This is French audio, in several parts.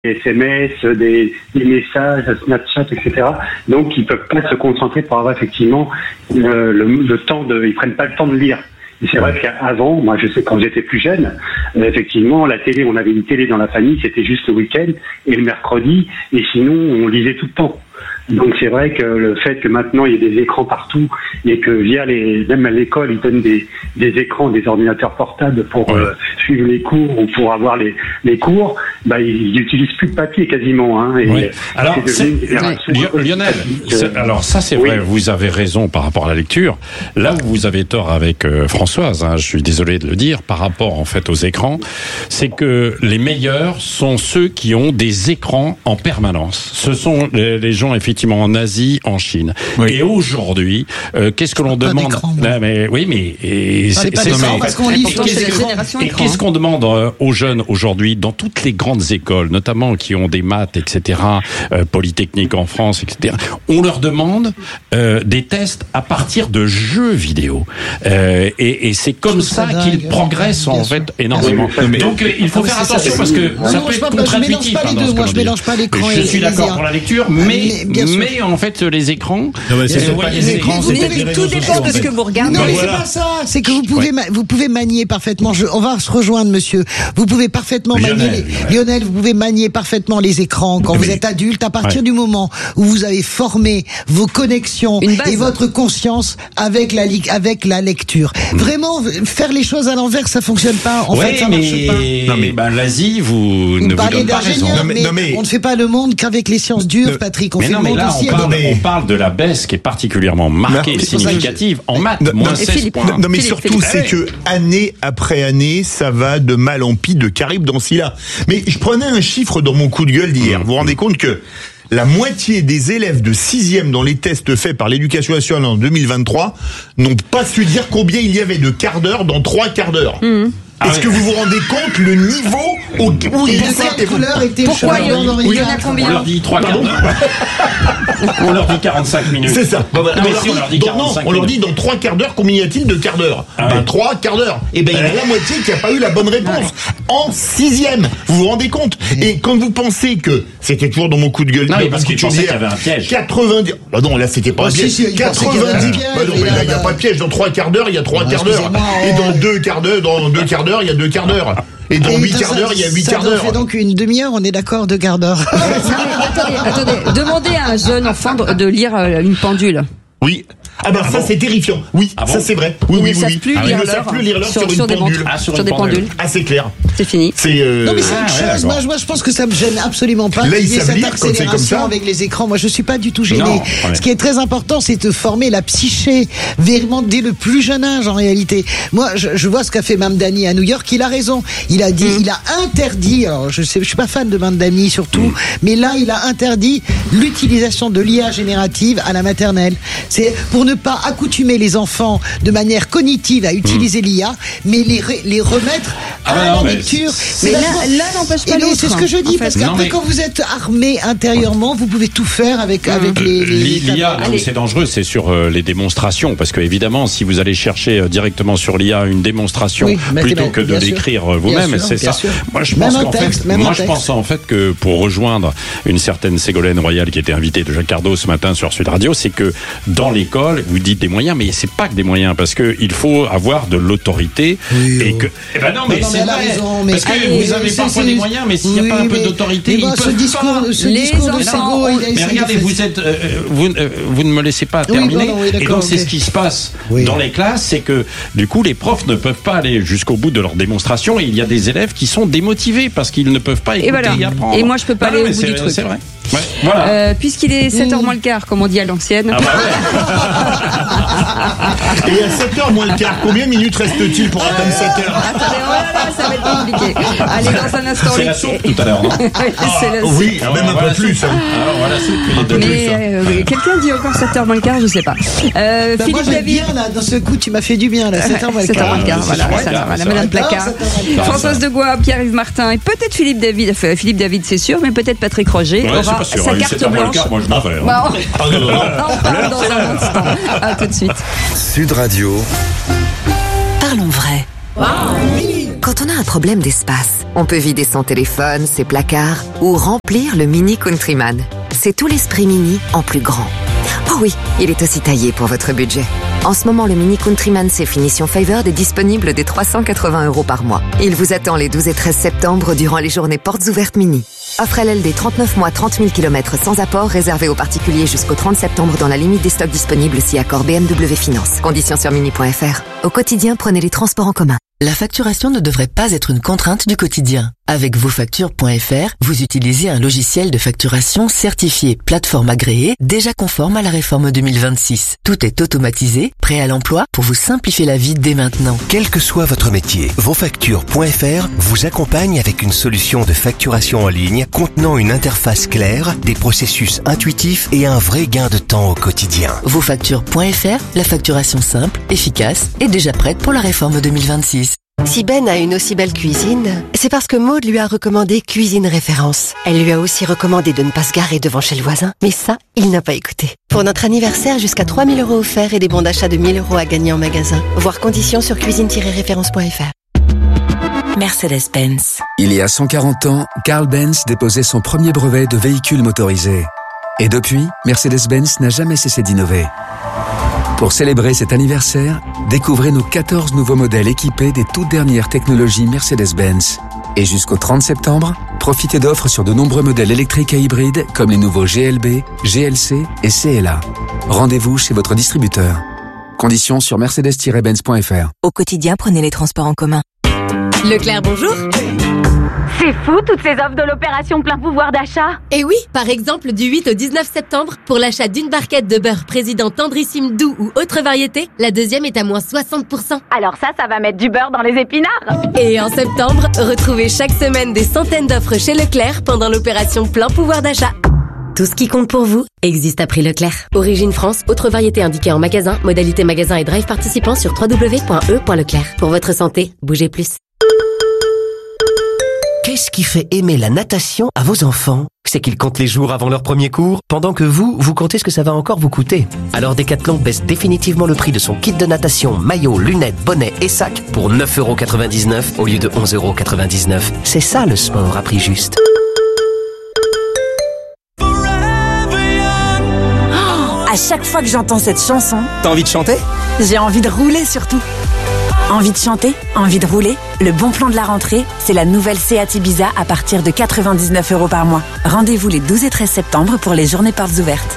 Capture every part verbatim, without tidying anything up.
S M S, des, des messages, Snapchat, et cetera. Donc, ils peuvent pas se concentrer pour avoir effectivement le, le, le temps de, ils prennent pas le temps de lire. Et c'est vrai qu'avant, moi je sais quand j'étais plus jeune, euh, effectivement la télé, on avait une télé dans la famille, c'était juste le week-end et le mercredi, et sinon on lisait tout le temps. Donc c'est vrai que le fait que maintenant il y ait des écrans partout et que via les, même à l'école ils donnent des, des écrans, des ordinateurs portables pour ouais. euh, suivre les cours ou pour avoir les, les cours, bah ils n'utilisent plus de papier quasiment. Hein, et oui. Alors c'est, Lionel, c'est, alors ça c'est oui. vrai, vous avez raison par rapport à la lecture. Là où vous avez tort avec euh, Françoise, hein, je suis désolé de le dire, par rapport en fait aux écrans, c'est que les meilleurs sont ceux qui ont des écrans en permanence. Ce sont les, les gens effectivement en Asie, en Chine. Oui. Et aujourd'hui, euh, qu'est-ce que l'on pas demande non, mais oui, mais et c'est, c'est ça. Parce qu'on lit sur qu'est-ce, que, et qu'est-ce qu'on demande euh, aux jeunes aujourd'hui dans toutes les grandes écoles, notamment qui ont des maths, et cetera, euh, Polytechnique en France, et cetera. On leur demande euh, des tests à partir de jeux vidéo. Euh, et, et c'est comme ça, ça qu'ils progressent en fait sûr. énormément. Mais, Donc euh, il faut faire attention ça, parce que ça non, peut être pas, contre-intuitif. Je mélange pas les deux. Moi, je mélange pas l'écran. Je suis d'accord pour la lecture, mais mais en fait les écrans, c'est pas les écrans, c'est les réseaux sociaux. Tout dépend de ce que vous regardez. Non, mais c'est pas ça. C'est que vous pouvez vous pouvez manier parfaitement. On va se rejoindre, monsieur. Vous pouvez parfaitement manier Lionel. Vous pouvez manier parfaitement les écrans quand vous êtes adulte. À partir du moment où vous avez formé vos connexions et votre conscience avec la avec la lecture. Vraiment, faire les choses à l'envers, ça fonctionne pas. En fait, ça marche pas. Non mais ben l'Asie, vous ne vous donnez pas raison. Mais on ne fait pas le monde qu'avec les sciences dures, Patrick. On fait le monde aussi. On parle, on parle de la baisse qui est particulièrement marquée, non, significative je... en maths, non, moins seize Philippe, points. Non, mais Philippe, surtout, Philippe. c'est que année après année, ça va de mal en pis, de Caribe dans Scylla. Mais je prenais un chiffre dans mon coup de gueule d'hier. Mmh. Vous vous rendez compte que la moitié des élèves de sixième dans les tests faits par l'éducation nationale en deux mille vingt-trois n'ont pas su dire combien il y avait de quarts d'heure dans trois quarts d'heure. Mmh. Est-ce que vous vous rendez compte le niveau au, où ils étaient couleur était Pourquoi il y en a, il y en a combien? On leur dit trois quarts d'heure. On leur dit quarante-cinq minutes. C'est ça. Bon, bah, non, si on leur dit quarante-cinq non, on leur dit dans trois quarts d'heure combien y a-t-il de quarts d'heure? Ah, ben, oui. trois quarts d'heure. Et ben il y en a la moitié qui n'a pas eu la bonne réponse en sixième. Vous vous rendez compte? Et quand vous pensez que c'était toujours dans mon coup de gueule, non, parce que tu pensais qu'il y avait un piège. quatre-vingt-dix. Bah non, là c'était pas un piège. Si, si, quatre-vingt-dix. Bah non, mais là il n'y a pas de piège. Dans trois quarts d'heure, il y a trois quarts d'heure. Et dans deux quarts d'heure, dans deux quarts d'heure, il y a deux quarts d'heure. Et dans huit quarts d'heure, il y a huit quarts d'heure. Ça fait donc une demi-heure, on est d'accord, deux quarts d'heure. attendez, attendez. Demandez à un jeune enfant de lire une pendule. Oui. Ah ben ah ça bon c'est terrifiant. Oui, ah bon ça c'est vrai. Oui, ils oui, ne savent oui. plus Ah, lire ils ne savent plus lire l'heure sur, sur, sur une pendule. Ah, sur, sur une des pendules. Ah c'est clair. C'est fini. C'est euh... Non mais c'est ah, une ouais, chose. Moi, moi je pense que ça me gêne absolument pas. Là ils savent cette lire quand c'est comme ça. Avec les écrans, moi je suis pas du tout gêné. Non, ouais. Ce qui est très important, c'est de former la psyché vraiment dès le plus jeune âge en réalité. Moi je, je vois ce qu'a fait Mamdani à New York. Il a raison. Il a dit, mm. il a interdit. Alors je sais, je suis pas fan de Mamdani surtout, mm. mais là il a interdit l'utilisation de l'I A générative à la maternelle. C'est pour ne pas accoutumer les enfants de manière cognitive à utiliser mmh. l'I A, mais les, les remettre à ah, la lecture. Mais, mais là, là n'empêche pas l'autre. C'est ce que je dis, en parce fait. qu'après, mais... quand vous êtes armé intérieurement, vous pouvez tout faire avec, mmh. avec les, les... L'I A, là où c'est dangereux, c'est sur euh, les démonstrations, parce que évidemment, si vous allez chercher euh, directement sur l'I A une démonstration, oui, plutôt que de l'écrire sûr. vous-même, c'est ça. Sûr. Moi, je pense qu'en fait, moi, je pense en fait que pour rejoindre une certaine Ségolène Royal qui était invitée de Jacques Cardot ce matin sur Sud Radio, c'est que dans l'école, vous dites des moyens, mais c'est pas que des moyens, parce que il faut avoir de l'autorité oui, et que. Eh ben non, mais non, non, c'est mais vrai. Raison, mais parce que allez, vous avez parfois des moyens, mais s'il n'y a oui, pas un peu d'autorité, bah, ils ce peuvent discours, pas. Ce les discours enfants. De mais regardez, vous êtes, euh, vous, euh, vous ne me laissez pas terminer. Oui, bon, non, oui, et donc okay. c'est ce qui se passe oui. dans les classes, c'est que du coup les profs ne peuvent pas aller jusqu'au bout de leur démonstration et il y a des élèves qui sont démotivés parce qu'ils ne peuvent pas écouter et, voilà. et apprendre. Et moi je peux pas aller au bout du truc. C'est vrai. Ouais, voilà. euh, puisqu'il est sept heures moins le quart, comme on dit à l'ancienne. Ah bah ouais. Et à sept heures moins le quart, combien de minutes reste-t-il pour atteindre sept heures? Attendez, oh là là, ça va être compliqué. Allez, dans un instant. C'est la soupe tout à l'heure, non? Ah, oui, ah, même un peu plus. Hein. Alors voilà, c'est un peu mais, plus. Euh, oui. Quelqu'un dit encore sept heures moins le quart, je sais pas. Euh, bah, Philippe moi, David. Bien, là, dans ce coup, tu m'as fait du bien, là. sept heures moins le quart. sept heures moins le quart, voilà, ça va, voilà, Madame Placard. Françoise de Goua, Pierre-Yves Martin et peut-être Philippe David. Philippe David, c'est sûr, mais peut-être Patrick Roger aura sa carte blanche. Moi, je m'en vais. Bah, on... on parle dans un instant. À tout de suite. Sud Radio. Parlons vrai. Wow. Quand on a un problème d'espace, on peut vider son téléphone, ses placards ou remplir le Mini Countryman. C'est tout l'esprit Mini en plus grand. Oh oui, il est aussi taillé pour votre budget. En ce moment, le Mini Countryman C Finition Favored est disponible dès trois cent quatre-vingts euros par mois. Il vous attend les douze et treize septembre durant les journées portes ouvertes Mini. Offre L L D trente-neuf mois, trente mille kilomètres sans apport, réservé aux particuliers jusqu'au trente septembre dans la limite des stocks disponibles si accord B M W Finance. Conditions sur mini point f r. Au quotidien, prenez les transports en commun. La facturation ne devrait pas être une contrainte du quotidien. Avec vosfactures point f r, vous utilisez un logiciel de facturation certifié plateforme agréée, déjà conforme à la réforme deux mille vingt-six. Tout est automatisé, prêt à l'emploi pour vous simplifier la vie dès maintenant. Quel que soit votre métier, vosfactures point f r vous accompagne avec une solution de facturation en ligne contenant une interface claire, des processus intuitifs et un vrai gain de temps au quotidien. vosfactures point f r, la facturation simple, efficace et déjà prête pour la réforme deux mille vingt-six. Si Ben a une aussi belle cuisine, c'est parce que Maude lui a recommandé Cuisine Référence. Elle lui a aussi recommandé de ne pas se garer devant chez le voisin, mais ça, il n'a pas écouté. Pour notre anniversaire, jusqu'à trois mille euros offerts et des bons d'achat de mille euros à gagner en magasin. Voir conditions sur cuisine tiret référence point f r. Mercedes-Benz. Il y a cent quarante ans, Carl Benz déposait son premier brevet de véhicule motorisé. Et depuis, Mercedes-Benz n'a jamais cessé d'innover. Pour célébrer cet anniversaire, découvrez nos quatorze nouveaux modèles équipés des toutes dernières technologies Mercedes-Benz. Et jusqu'au trente septembre, profitez d'offres sur de nombreux modèles électriques et hybrides comme les nouveaux G L B, G L C et C L A. Rendez-vous chez votre distributeur. Conditions sur mercedes tiret benz point f r. Au quotidien, prenez les transports en commun. Leclerc, bonjour. C'est fou, toutes ces offres de l'opération plein pouvoir d'achat. Et oui, par exemple, du huit au dix-neuf septembre, pour l'achat d'une barquette de beurre président tendrissime doux ou autre variété, la deuxième est à moins soixante pour cent. Alors ça, ça va mettre du beurre dans les épinards. Et en septembre, retrouvez chaque semaine des centaines d'offres chez Leclerc pendant l'opération plein pouvoir d'achat. Tout ce qui compte pour vous existe à prix Leclerc. Origine France, autre variété indiquée en magasin, modalité magasin et drive participant sur w w w point e point leclerc. Pour votre santé, bougez plus. Qu'est-ce qui fait aimer la natation à vos enfants? C'est qu'ils comptent les jours avant leur premier cours, pendant que vous, vous comptez ce que ça va encore vous coûter. Alors Decathlon baisse définitivement le prix de son kit de natation, maillot, lunettes, bonnet et sac pour neuf euros quatre-vingt-dix-neuf au lieu de onze euros quatre-vingt-dix-neuf. C'est ça le sport à prix juste. Oh, à chaque fois que j'entends cette chanson, t'as envie de chanter? J'ai envie de rouler surtout. Envie de chanter? Envie de rouler? Le bon plan de la rentrée, c'est la nouvelle Seat Ibiza à partir de quatre-vingt-dix-neuf euros par mois. Rendez-vous les douze et treize septembre pour les journées portes ouvertes.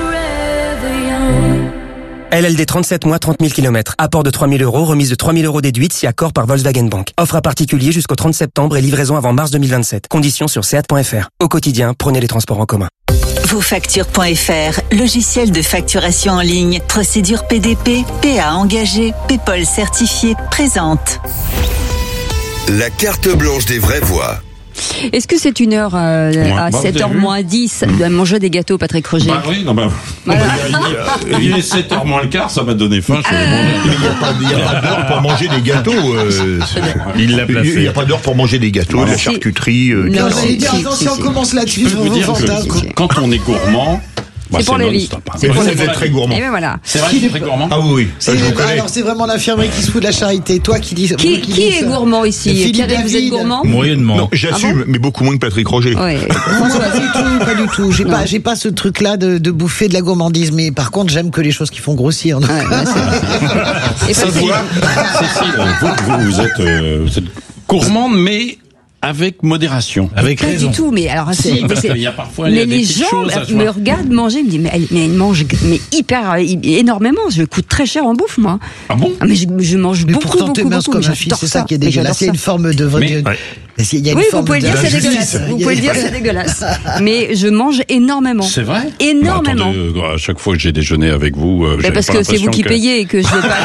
L L D trente-sept mois, trente mille kilomètres. Apport de trois mille euros, remise de trois mille euros déduite si accord par Volkswagen Bank. Offre à particulier jusqu'au trente septembre et livraison avant mars deux mille vingt-sept. Conditions sur seat point f r. Au quotidien, prenez les transports en commun. vosfactures point f r, logiciel de facturation en ligne, procédure P D P, P A engagé, PayPal certifié, présente. La carte blanche des vraies voix. Est-ce que c'est une heure euh, à bah, sept heures moins dix de manger des gâteaux, Patrick Roger? Bah oui, non, bah, voilà. il, il est sept heures moins le quart, ça m'a donné faim. Je ah. Il n'y a pas, pas d'heure pour manger des gâteaux. Euh, il l'a placé. Il n'y a pas d'heure pour manger des gâteaux, voilà. De la charcuterie. Euh, non, j'allais dire, attention, on commence là-dessus. Je peux vous dire que quand on est gourmand, bah, c'est pour les vies. C'est pour les très gourmand. Et ben voilà. C'est vrai qu'il est très gourmand. Ah oui, oui. Ça, je vous connais. Alors c'est vraiment l'infirmerie qui se fout de la charité. Toi qui dis. Qui, qui, qui est gourmand ici? Pierre, vous êtes gourmand? Moyennement. Non, j'assume, ah bon, mais beaucoup moins que Patrick Roger. Oui. François, c'est tout, pas du tout. J'ai pas, j'ai pas ce truc-là de, de bouffer de la gourmandise. Mais par contre, j'aime que les choses qui font grossir. Ouais, ouais, et ça se voit. Cécile, vous, vous, vous êtes, euh, vous êtes gourmande, mais avec modération. Avec pas raison. Du tout, mais alors si, parce qu'il y a parfois mais il y a les gens me regardent manger, me disent mais elle, mais elle mange mais hyper énormément. Je coûte très cher en bouffe moi. Ah bon? Ah, mais je, je mange mais beaucoup pourtant beaucoup t'es mince beaucoup. Comme un fils, c'est ça qui est dégueulasse. Il y a une forme de mais, ouais. Il y a une oui, forme vous pouvez de dire c'est dégueulasse. Vous pouvez dire c'est dégueulasse. Mais je mange énormément. C'est vrai? Énormément. Bah, attendez, à chaque fois que j'ai déjeuné avec vous, euh, parce que c'est vous qui que... payez et que je vais pas.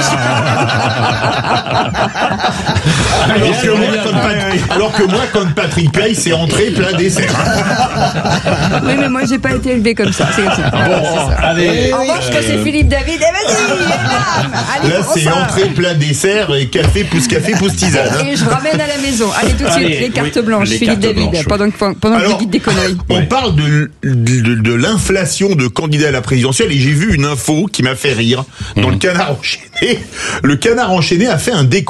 alors, que moi, comme Patrick, alors que moi, comme Patrick paye, c'est entrée plein dessert. Oui, mais moi j'ai pas été élevé comme ça. C'est comme ça. Bon, voilà, c'est ça. Allez, en revanche, que c'est Philippe David, et vas-y. Là, c'est entrée plein dessert et café pousse café pousse tisane. Hein. Et je ramène à la maison. Allez tout de suite Allez, les cartes oui, blanches, les Philippe cartes David. Blanches, pendant que pendant Alors, que vous dites des conneries. On ouais. parle de, de, de l'inflation de candidats à la présidentielle et j'ai vu une info qui m'a fait rire dans mmh. le Canard enchaîné. Le Canard enchaîné a fait un décompte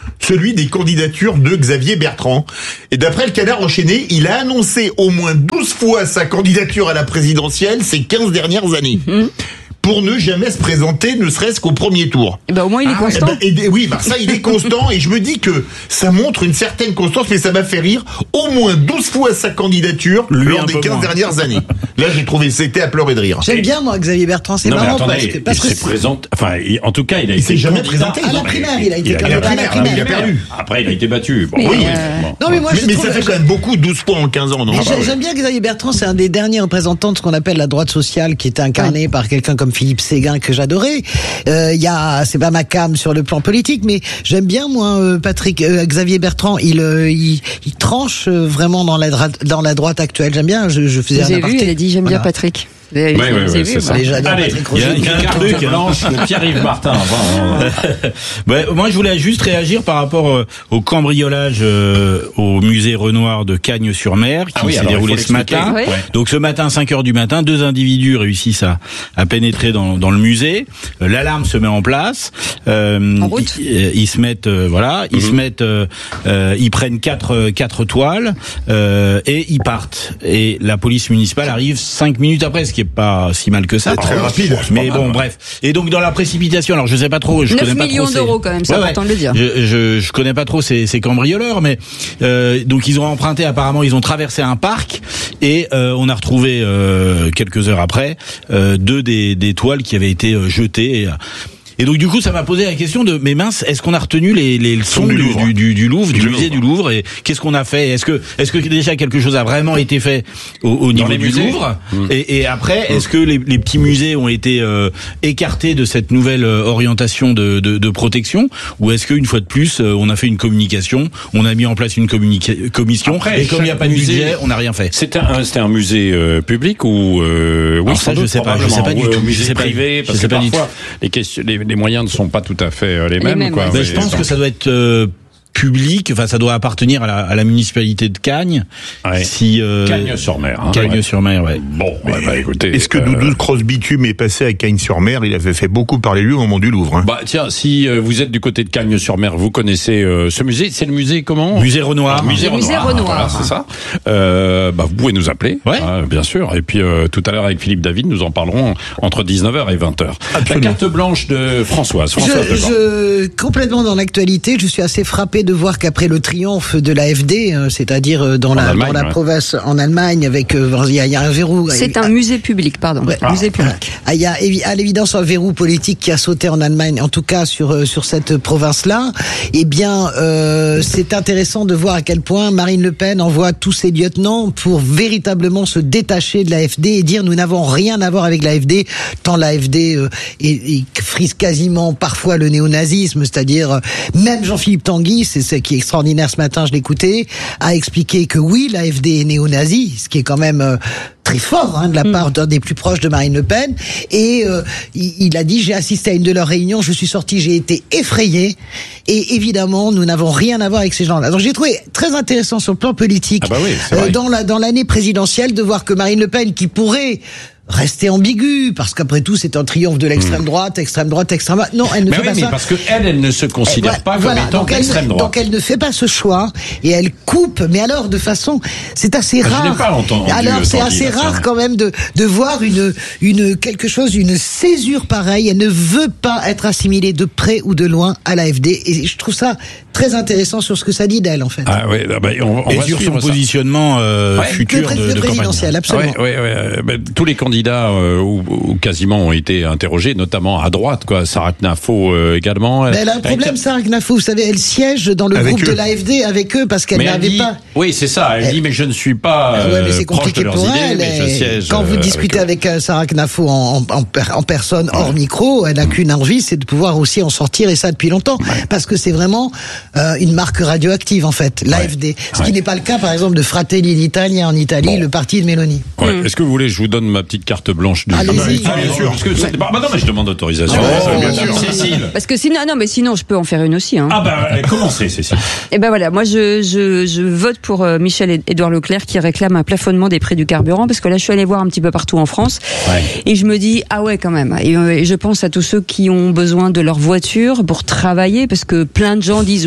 celui des candidatures de Xavier Bertrand. Et d'après le Canard enchaîné, il a annoncé au moins douze fois sa candidature à la présidentielle ces quinze dernières années. Mmh. Pour ne jamais se présenter, ne serait-ce qu'au premier tour. Et ben au moins il est ah, constant. Et ben, et, oui, bah ça il est constant et je me dis que ça montre une certaine constance, mais ça m'a fait rire. Au moins douze fois sa candidature Lui, lors des quinze moins. dernières années. Là j'ai trouvé c'était à pleurer de rire. J'aime bien moi Xavier Bertrand, c'est marrant parce que parce il que s'est présenté. Enfin, il, en tout cas, il a il été s'est jamais présenté à la primaire. Il a été candidat à la primaire. Il a perdu. Après, il a été battu. Bon, mais, oui. Euh... Non mais moi mais, je mais trouve... ça fait quand même beaucoup, douze fois en quinze ans. Non ah, bah, j'aime bien Xavier Bertrand, c'est un des derniers représentants de ce qu'on appelle la droite sociale, qui était incarné par quelqu'un comme Philippe Séguin que j'adorais. Il euh, y a, c'est pas ma came sur le plan politique, mais j'aime bien moi euh, Patrick euh, Xavier Bertrand. Il, euh, il, il tranche euh, vraiment dans la droite, dans la droite actuelle. J'aime bien. Je, je faisais Vous un avez vu, il a dit j'aime voilà. bien Patrick. Oui, oui, oui, c'est ça. Allez, Allez, il y a, y a un truc blanche de Pierre-Yves Martin. Enfin, ouais, moi, je voulais juste réagir par rapport euh, au cambriolage euh, au musée Renoir de Cagnes-sur-Mer qui ah oui, s'est déroulé ce matin. Oui. Donc, ce matin, cinq heures du matin, deux individus réussissent à, à pénétrer dans, dans le musée. Euh, l'alarme se met en place. Euh, en route. Ils, ils se mettent, euh, voilà, ils mm-hmm. se mettent, euh, euh, ils prennent quatre, quatre toiles euh, et ils partent. Et la police municipale arrive cinq minutes après, ce qui est pas si mal que ça. C'est très rapide. Mais bon, mal, bref. Et donc dans la précipitation, alors je sais pas trop, je connais pas trop. neuf millions d'euros quand même, c'est ouais, important ouais. de le dire. Je, je je connais pas trop ces, ces cambrioleurs, mais euh, donc ils ont emprunté apparemment, ils ont traversé un parc et euh, on a retrouvé euh, quelques heures après euh, deux des des toiles qui avaient été euh, jetées. Et, Et donc du coup, ça m'a posé la question de, mais mince, est-ce qu'on a retenu les, les leçons du, du, du, du Louvre, du, du musée Louvre. du Louvre, et qu'est-ce qu'on a fait? Est-ce que, est-ce que déjà quelque chose a vraiment été fait au, au niveau du Louvre? mmh. et, et après, mmh. est-ce que les, les petits musées ont été euh, écartés de cette nouvelle orientation de, de, de protection, ou est-ce qu'une fois de plus, euh, on a fait une communication, on a mis en place une communica- commission, après, et comme il n'y a pas de budget, on n'a rien fait? C'était un, c'était un musée euh, public ou euh, oui, ça je sais pas, je sais pas du tout. Un musée privé, parce que parfois les questions, les les moyens ne sont pas tout à fait les, les mêmes. mêmes quoi. Mais je pense que ça doit être euh, public, enfin ça doit appartenir à la, à la municipalité de Cagnes. Ouais. Si euh, Cagnes-sur-Mer. Hein, Cagnes-sur-Mer, ouais. Bon, ouais, bah écoutez. Est-ce que euh... Doudou de Cross-Bitume est passé à Cagnes-sur-Mer? Il avait fait beaucoup parler lui au moment du Louvre. Hein. Bah tiens, si euh, vous êtes du côté de Cagnes-sur-Mer, vous connaissez euh, ce musée. C'est le musée comment? Musée Renoir. Ah, musée, musée Renoir. Renoir. Voilà, c'est ça. Euh, bah vous pouvez nous appeler. Ouais. Hein, bien sûr. Et puis euh, tout à l'heure avec Philippe David, nous en parlerons entre dix-neuf heures et vingt heures. Absolument. La carte blanche de Françoise. Françoise je, je complètement dans l'actualité. Je suis assez frappé de voir qu'après le triomphe de l'A F D, c'est-à-dire dans en la Allemagne, dans la ouais. province en Allemagne, avec il y, y a un verrou. C'est un musée public, pardon. Ouais. Ah. Musée public. Il y a à l'évidence un verrou politique qui a sauté en Allemagne, en tout cas sur sur cette province-là. Eh bien, euh, c'est intéressant de voir à quel point Marine Le Pen envoie tous ses lieutenants pour véritablement se détacher de l'A F D et dire nous n'avons rien à voir avec l'A F D, tant l'A F D euh, est, est, frise quasiment parfois le néonazisme, c'est-à-dire euh, même Jean-Philippe Tanguy, c'est ce qui est extraordinaire. Ce matin, je l'écoutais, a expliqué que oui, l'A F D est néo-nazi, ce qui est quand même euh, très fort hein, de la part d'un des plus proches de Marine Le Pen. Et euh, il, il a dit, j'ai assisté à une de leurs réunions, je suis sorti, j'ai été effrayé. Et évidemment, nous n'avons rien à voir avec ces gens-là. Donc j'ai trouvé très intéressant sur le plan politique, ah bah oui, euh, dans la dans l'année présidentielle, de voir que Marine Le Pen, qui pourrait rester ambiguë, parce qu'après tout, c'est un triomphe de l'extrême droite, extrême droite, extrême droite. Non, elle ne mais fait oui, pas mais ça. Parce que elle, elle ne se considère elle, pas voilà, comme étant d'extrême droite. Donc elle ne fait pas ce choix et elle coupe, mais alors de façon, c'est assez rare. Je n'ai pas entendu. Alors c'est assez là, rare quand même de de voir une une quelque chose, une césure pareille. Elle ne veut pas être assimilée de près ou de loin à l'A F D et je trouve ça très intéressant sur ce que ça dit d'elle en fait. Ah oui, bah, on, on et va sur son ça. positionnement euh, ouais, futur de, de, de présidentiel, absolument. Oui, oui, oui. Bah, tous les candidats euh, ou, ou quasiment ont été interrogés, notamment à droite, quoi. Sarah Knafo euh, également. Mais elle a un problème, elle... Sarah Knafo. Vous savez, elle siège dans le avec groupe eux. de l'A F D avec eux parce qu'elle mais n'avait dit, pas. Oui, c'est ça. Elle, elle dit, mais je ne suis pas euh, ouais, mais c'est proche de leurs idées, elle, mais je siège. Quand vous discutez avec, avec Sarah Knafo en, en, en personne, hors ouais. micro, elle n'a qu'une envie, c'est de pouvoir aussi en sortir, et ça depuis longtemps, ouais. parce que c'est vraiment euh, une marque radioactive en fait, l'A F D. Ouais. Ce qui ouais. n'est pas le cas, par exemple, de Fratelli d'Italia en Italie, bon. le parti de Mélanie. Ouais. Mmh. Est-ce que vous voulez, je vous donne ma petite carte blanche du. Allez-y. Ah, bien sûr. Parce que c'est... bah, non, mais je demande autorisation. Oh, oh, bien sûr. Cécile. Parce que sinon, non, mais sinon, je peux en faire une aussi. Hein. Ah bah, commencez, Cécile. Et ben voilà, moi, je, je, je vote pour euh, Michel-Édouard Leclerc qui réclame un plafonnement des prix du carburant, parce que là, je suis allée voir un petit peu partout en France, ouais. et je me dis, ah ouais, quand même. Et, euh, et je pense à tous ceux qui ont besoin de leur voiture pour travailler, parce que plein de gens disent,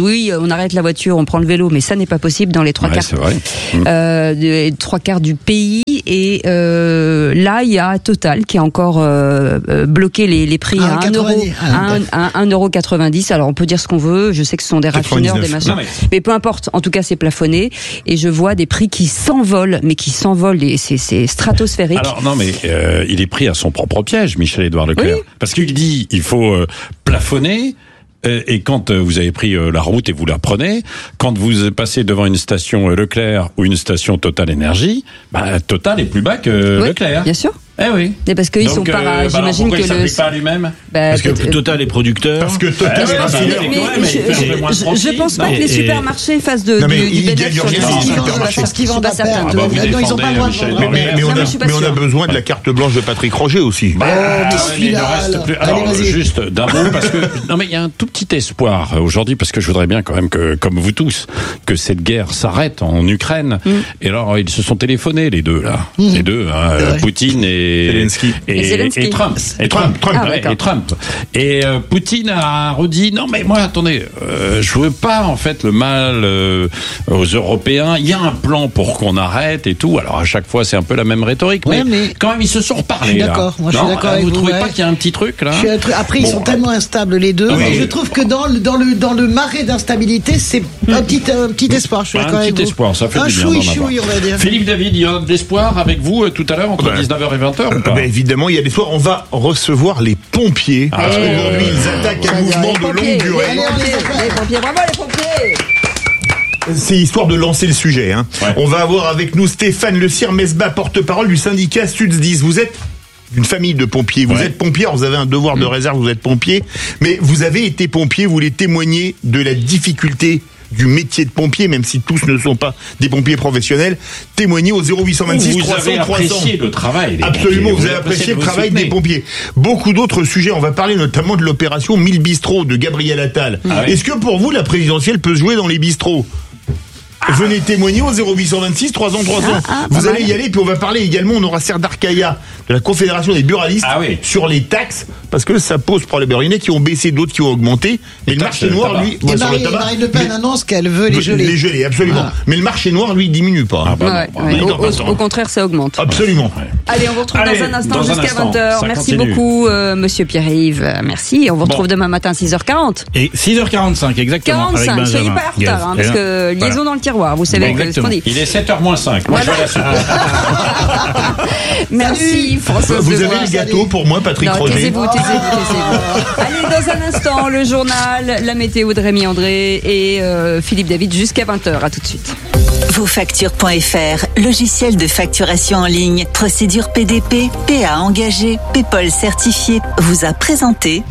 oui, on arrête la voiture, on prend le vélo, mais ça n'est pas possible dans les trois ouais, quarts, c'est vrai. Euh, des trois quarts du pays. Et euh, là, il y a Total qui a encore euh, bloqué les, les prix ah, à un euro, à un euro quatre-vingt-dix. Alors on peut dire ce qu'on veut. Je sais que ce sont des raffineurs, des machins, mais... mais peu importe. En tout cas, c'est plafonné. Et je vois des prix qui s'envolent, mais qui s'envolent. Et c'est, c'est stratosphérique. Alors non, mais euh, il est pris à son propre piège, Michel-Édouard Leclerc, oui. Parce qu'il dit il faut euh, plafonner. Et quand vous avez pris la route et vous la prenez, quand vous passez devant une station Leclerc ou une station Total Énergie, bah, Total est plus bas que oui, Leclerc. Bien sûr. Eh oui. Et parce qu'ils sont pas. Euh, j'imagine bah alors que il le. s'applique pas à lui-même. Bah, parce que Total est producteur. Parce que Total est raffineur. Mais, mais, mais je, je, je pense pas non, que les supermarchés fassent de, non, du, du bénéfice sur les supermarchés. Parce qu'ils vendent à perte. Maintenant, ils ont pas le droit de vendre. Mais on a besoin de la carte blanche de Patrick Roger aussi. Il ne reste plus. Alors, juste d'un mot, parce que non, mais il y a un tout petit espoir aujourd'hui, parce que je voudrais bien quand même que, comme vous tous, que cette guerre s'arrête en Ukraine. Et alors, ils se sont téléphonés les deux là, les deux, Poutine et. Et, et, et Trump, et Trump, Trump, ah, ouais, et Trump. Et euh, Poutine a redit non mais moi attendez, euh, je veux pas en fait le mal euh, aux Européens. Il y a un plan pour qu'on arrête et tout. Alors à chaque fois c'est un peu la même rhétorique, ouais, mais, mais quand même ils se sont reparlés. Je suis d'accord. Là. Moi je non, suis d'accord. Vous, avec vous trouvez ouais. pas qu'il y a un petit truc là tr... Après ils bon, sont euh... tellement instables les deux. Oui. Je trouve que dans le dans le dans le marais d'instabilité c'est un petit un petit espoir. Je suis d'accord avec vous. Un petit espoir, ça fait un du bien. Un chouï chouï on va dire. Philippe David, il y a de l'espoir avec vous tout à l'heure entre bah, dix-neuf heures et vingt heures ou pas? Évidemment il y a des espoirs. On va recevoir les pompiers. Ah, parce qu'aujourd'hui, ils attaquent un mouvement de longue durée. Allez, les pompiers, bravo les pompiers! C'est histoire de lancer le sujet. Hein. Ouais. On va avoir avec nous Stéphane Le Sire-Mesbah, porte-parole du syndicat SUDSDIS. Vous êtes une famille de pompiers. Vous ouais. êtes pompier, vous avez un devoir de réserve, vous êtes pompier. Mais vous avez été pompier, vous voulez témoigner de la difficulté du métier de pompier, même si tous ne sont pas des pompiers professionnels. Témoignez au zéro huit cent vingt-six trois cents trois cents. Vous avez apprécié le travail des Absolument, pompiers. vous avez apprécié le travail des pompiers. Beaucoup d'autres sujets. On va parler notamment de l'opération mille bistrots de Gabriel Attal. Ah oui. Est-ce que pour vous, la présidentielle peut se jouer dans les bistrots ? Venez témoigner au zéro huit cent vingt-six trois cents trois cents. Ah, ah, vous allez mal. y aller, puis on va parler également, on aura Serdar Kaya de la Confédération des buralistes ah, oui. sur les taxes, parce que ça pose problème. Il y en a qui ont baissé, d'autres qui ont augmenté. Mais le marché noir, lui, ouais, Marie, sur le tabac, Marine Le Pen annonce qu'elle veut les geler. Les geler, absolument. Ah. Mais le marché noir, lui, diminue pas. Ah, bah, ouais, ouais. Au, au, au contraire, ça augmente. Absolument. Ouais. Allez, on vous retrouve Allez, dans un instant dans jusqu'à un instant, vingt heures. Merci continue. beaucoup, euh, monsieur Pierre-Yves. Merci. On vous retrouve bon. demain matin à six heures quarante. Et six heures quarante-cinq, exactement. quarante-cinq, soyez pas en retard, hein, parce que liaison dans le tiroir, vous savez que. Il est sept heures moins cinq. Moi, voilà. je Merci, François. Vous avez le gâteau salut. pour moi, Patrick non, Roger. Taisez-vous, taisez-vous, taisez-vous. Allez, dans un instant, le journal, la météo de Rémi André et euh, Philippe David jusqu'à vingt heures. À tout de suite. Vos factures point F R, logiciel de facturation en ligne, procédure P D P, P A engagé, Paypal certifié, vous a présenté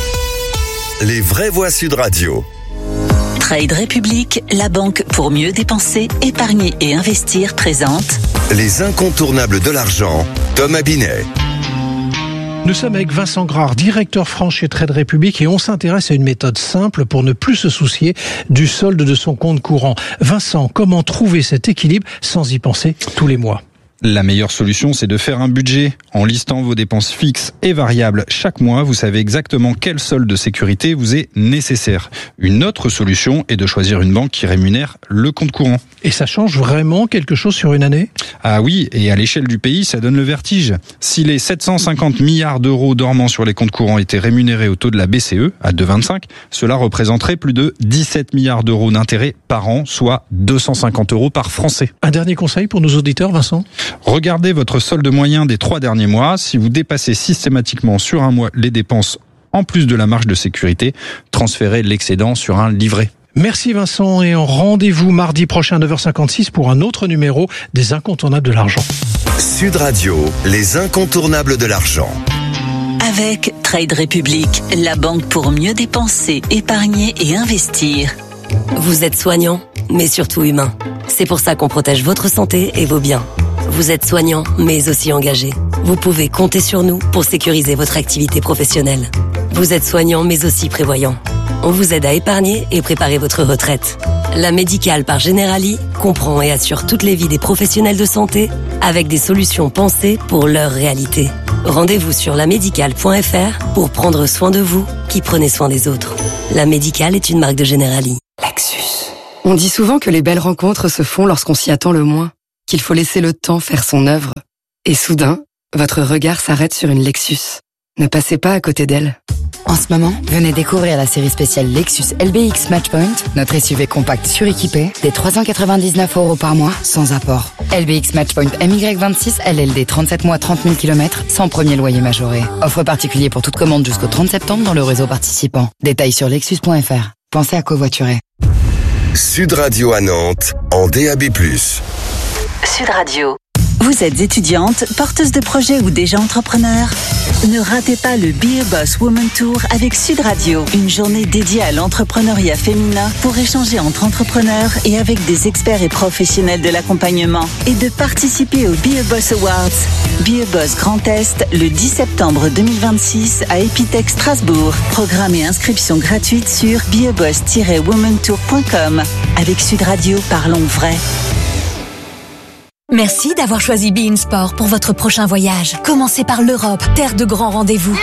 Les vraies voix Sud Radio. Trade République, la banque pour mieux dépenser, épargner et investir présente Les incontournables de l'argent, Thomas Binet. Nous sommes avec Vincent Grard, directeur France chez Trade République, et on s'intéresse à une méthode simple pour ne plus se soucier du solde de son compte courant. Vincent, comment trouver cet équilibre sans y penser tous les mois ? La meilleure solution, c'est de faire un budget. En listant vos dépenses fixes et variables chaque mois, vous savez exactement quel solde de sécurité vous est nécessaire. Une autre solution est de choisir une banque qui rémunère le compte courant. Et ça change vraiment quelque chose sur une année ? Ah oui, et à l'échelle du pays, ça donne le vertige. Si les sept cent cinquante milliards d'euros dormants sur les comptes courants étaient rémunérés au taux de la B C E, à deux virgule vingt-cinq, cela représenterait plus de dix-sept milliards d'euros d'intérêt par an, soit deux cent cinquante euros par Français. Un dernier conseil pour nos auditeurs, Vincent ? Regardez votre solde moyen des trois derniers mois. Si vous dépassez systématiquement sur un mois les dépenses en plus de la marge de sécurité, transférez l'excédent sur un livret. Merci Vincent, et en rendez-vous mardi prochain à neuf heures cinquante-six pour un autre numéro des incontournables de l'argent. Sud Radio, les incontournables de l'argent. Avec Trade République, la banque pour mieux dépenser, épargner et investir. Vous êtes soignant, mais surtout humain. C'est pour ça qu'on protège votre santé et vos biens. Vous êtes soignant, mais aussi engagé. Vous pouvez compter sur nous pour sécuriser votre activité professionnelle. Vous êtes soignant, mais aussi prévoyant. On vous aide à épargner et préparer votre retraite. La Médicale par Generali comprend et assure toutes les vies des professionnels de santé avec des solutions pensées pour leur réalité. Rendez-vous sur la médicale point F R pour prendre soin de vous qui prenez soin des autres. La Médicale est une marque de Generali. La On dit souvent que les belles rencontres se font lorsqu'on s'y attend le moins, qu'il faut laisser le temps faire son œuvre. Et soudain, votre regard s'arrête sur une Lexus. Ne passez pas à côté d'elle. En ce moment, venez découvrir la série spéciale Lexus L B X Matchpoint, notre S U V compact suréquipé, des trois cent quatre-vingt-dix-neuf euros par mois, sans apport. L B X Matchpoint M Y vingt-six L L D trente-sept mois trente mille kilomètres, sans premier loyer majoré. Offre particulier pour toute commande jusqu'au trente septembre dans le réseau participant. Détails sur lexus point f r. Pensez à covoiturer. Sud Radio à Nantes, en D A B plus. Sud Radio. Vous êtes étudiante, porteuse de projet ou déjà entrepreneur? Ne ratez pas le Be a Boss Woman Tour avec Sud Radio, une journée dédiée à l'entrepreneuriat féminin pour échanger entre entrepreneurs et avec des experts et professionnels de l'accompagnement et de participer au Be a Boss Awards. Be a Boss Grand Est le dix septembre deux mille vingt-six à Epitech Strasbourg. Programme et inscription gratuite sur be a boss tiret woman tour point com. Avec Sud Radio, parlons vrai. Merci d'avoir choisi Be In Sport pour votre prochain voyage. Commencez par l'Europe, terre de grands rendez-vous.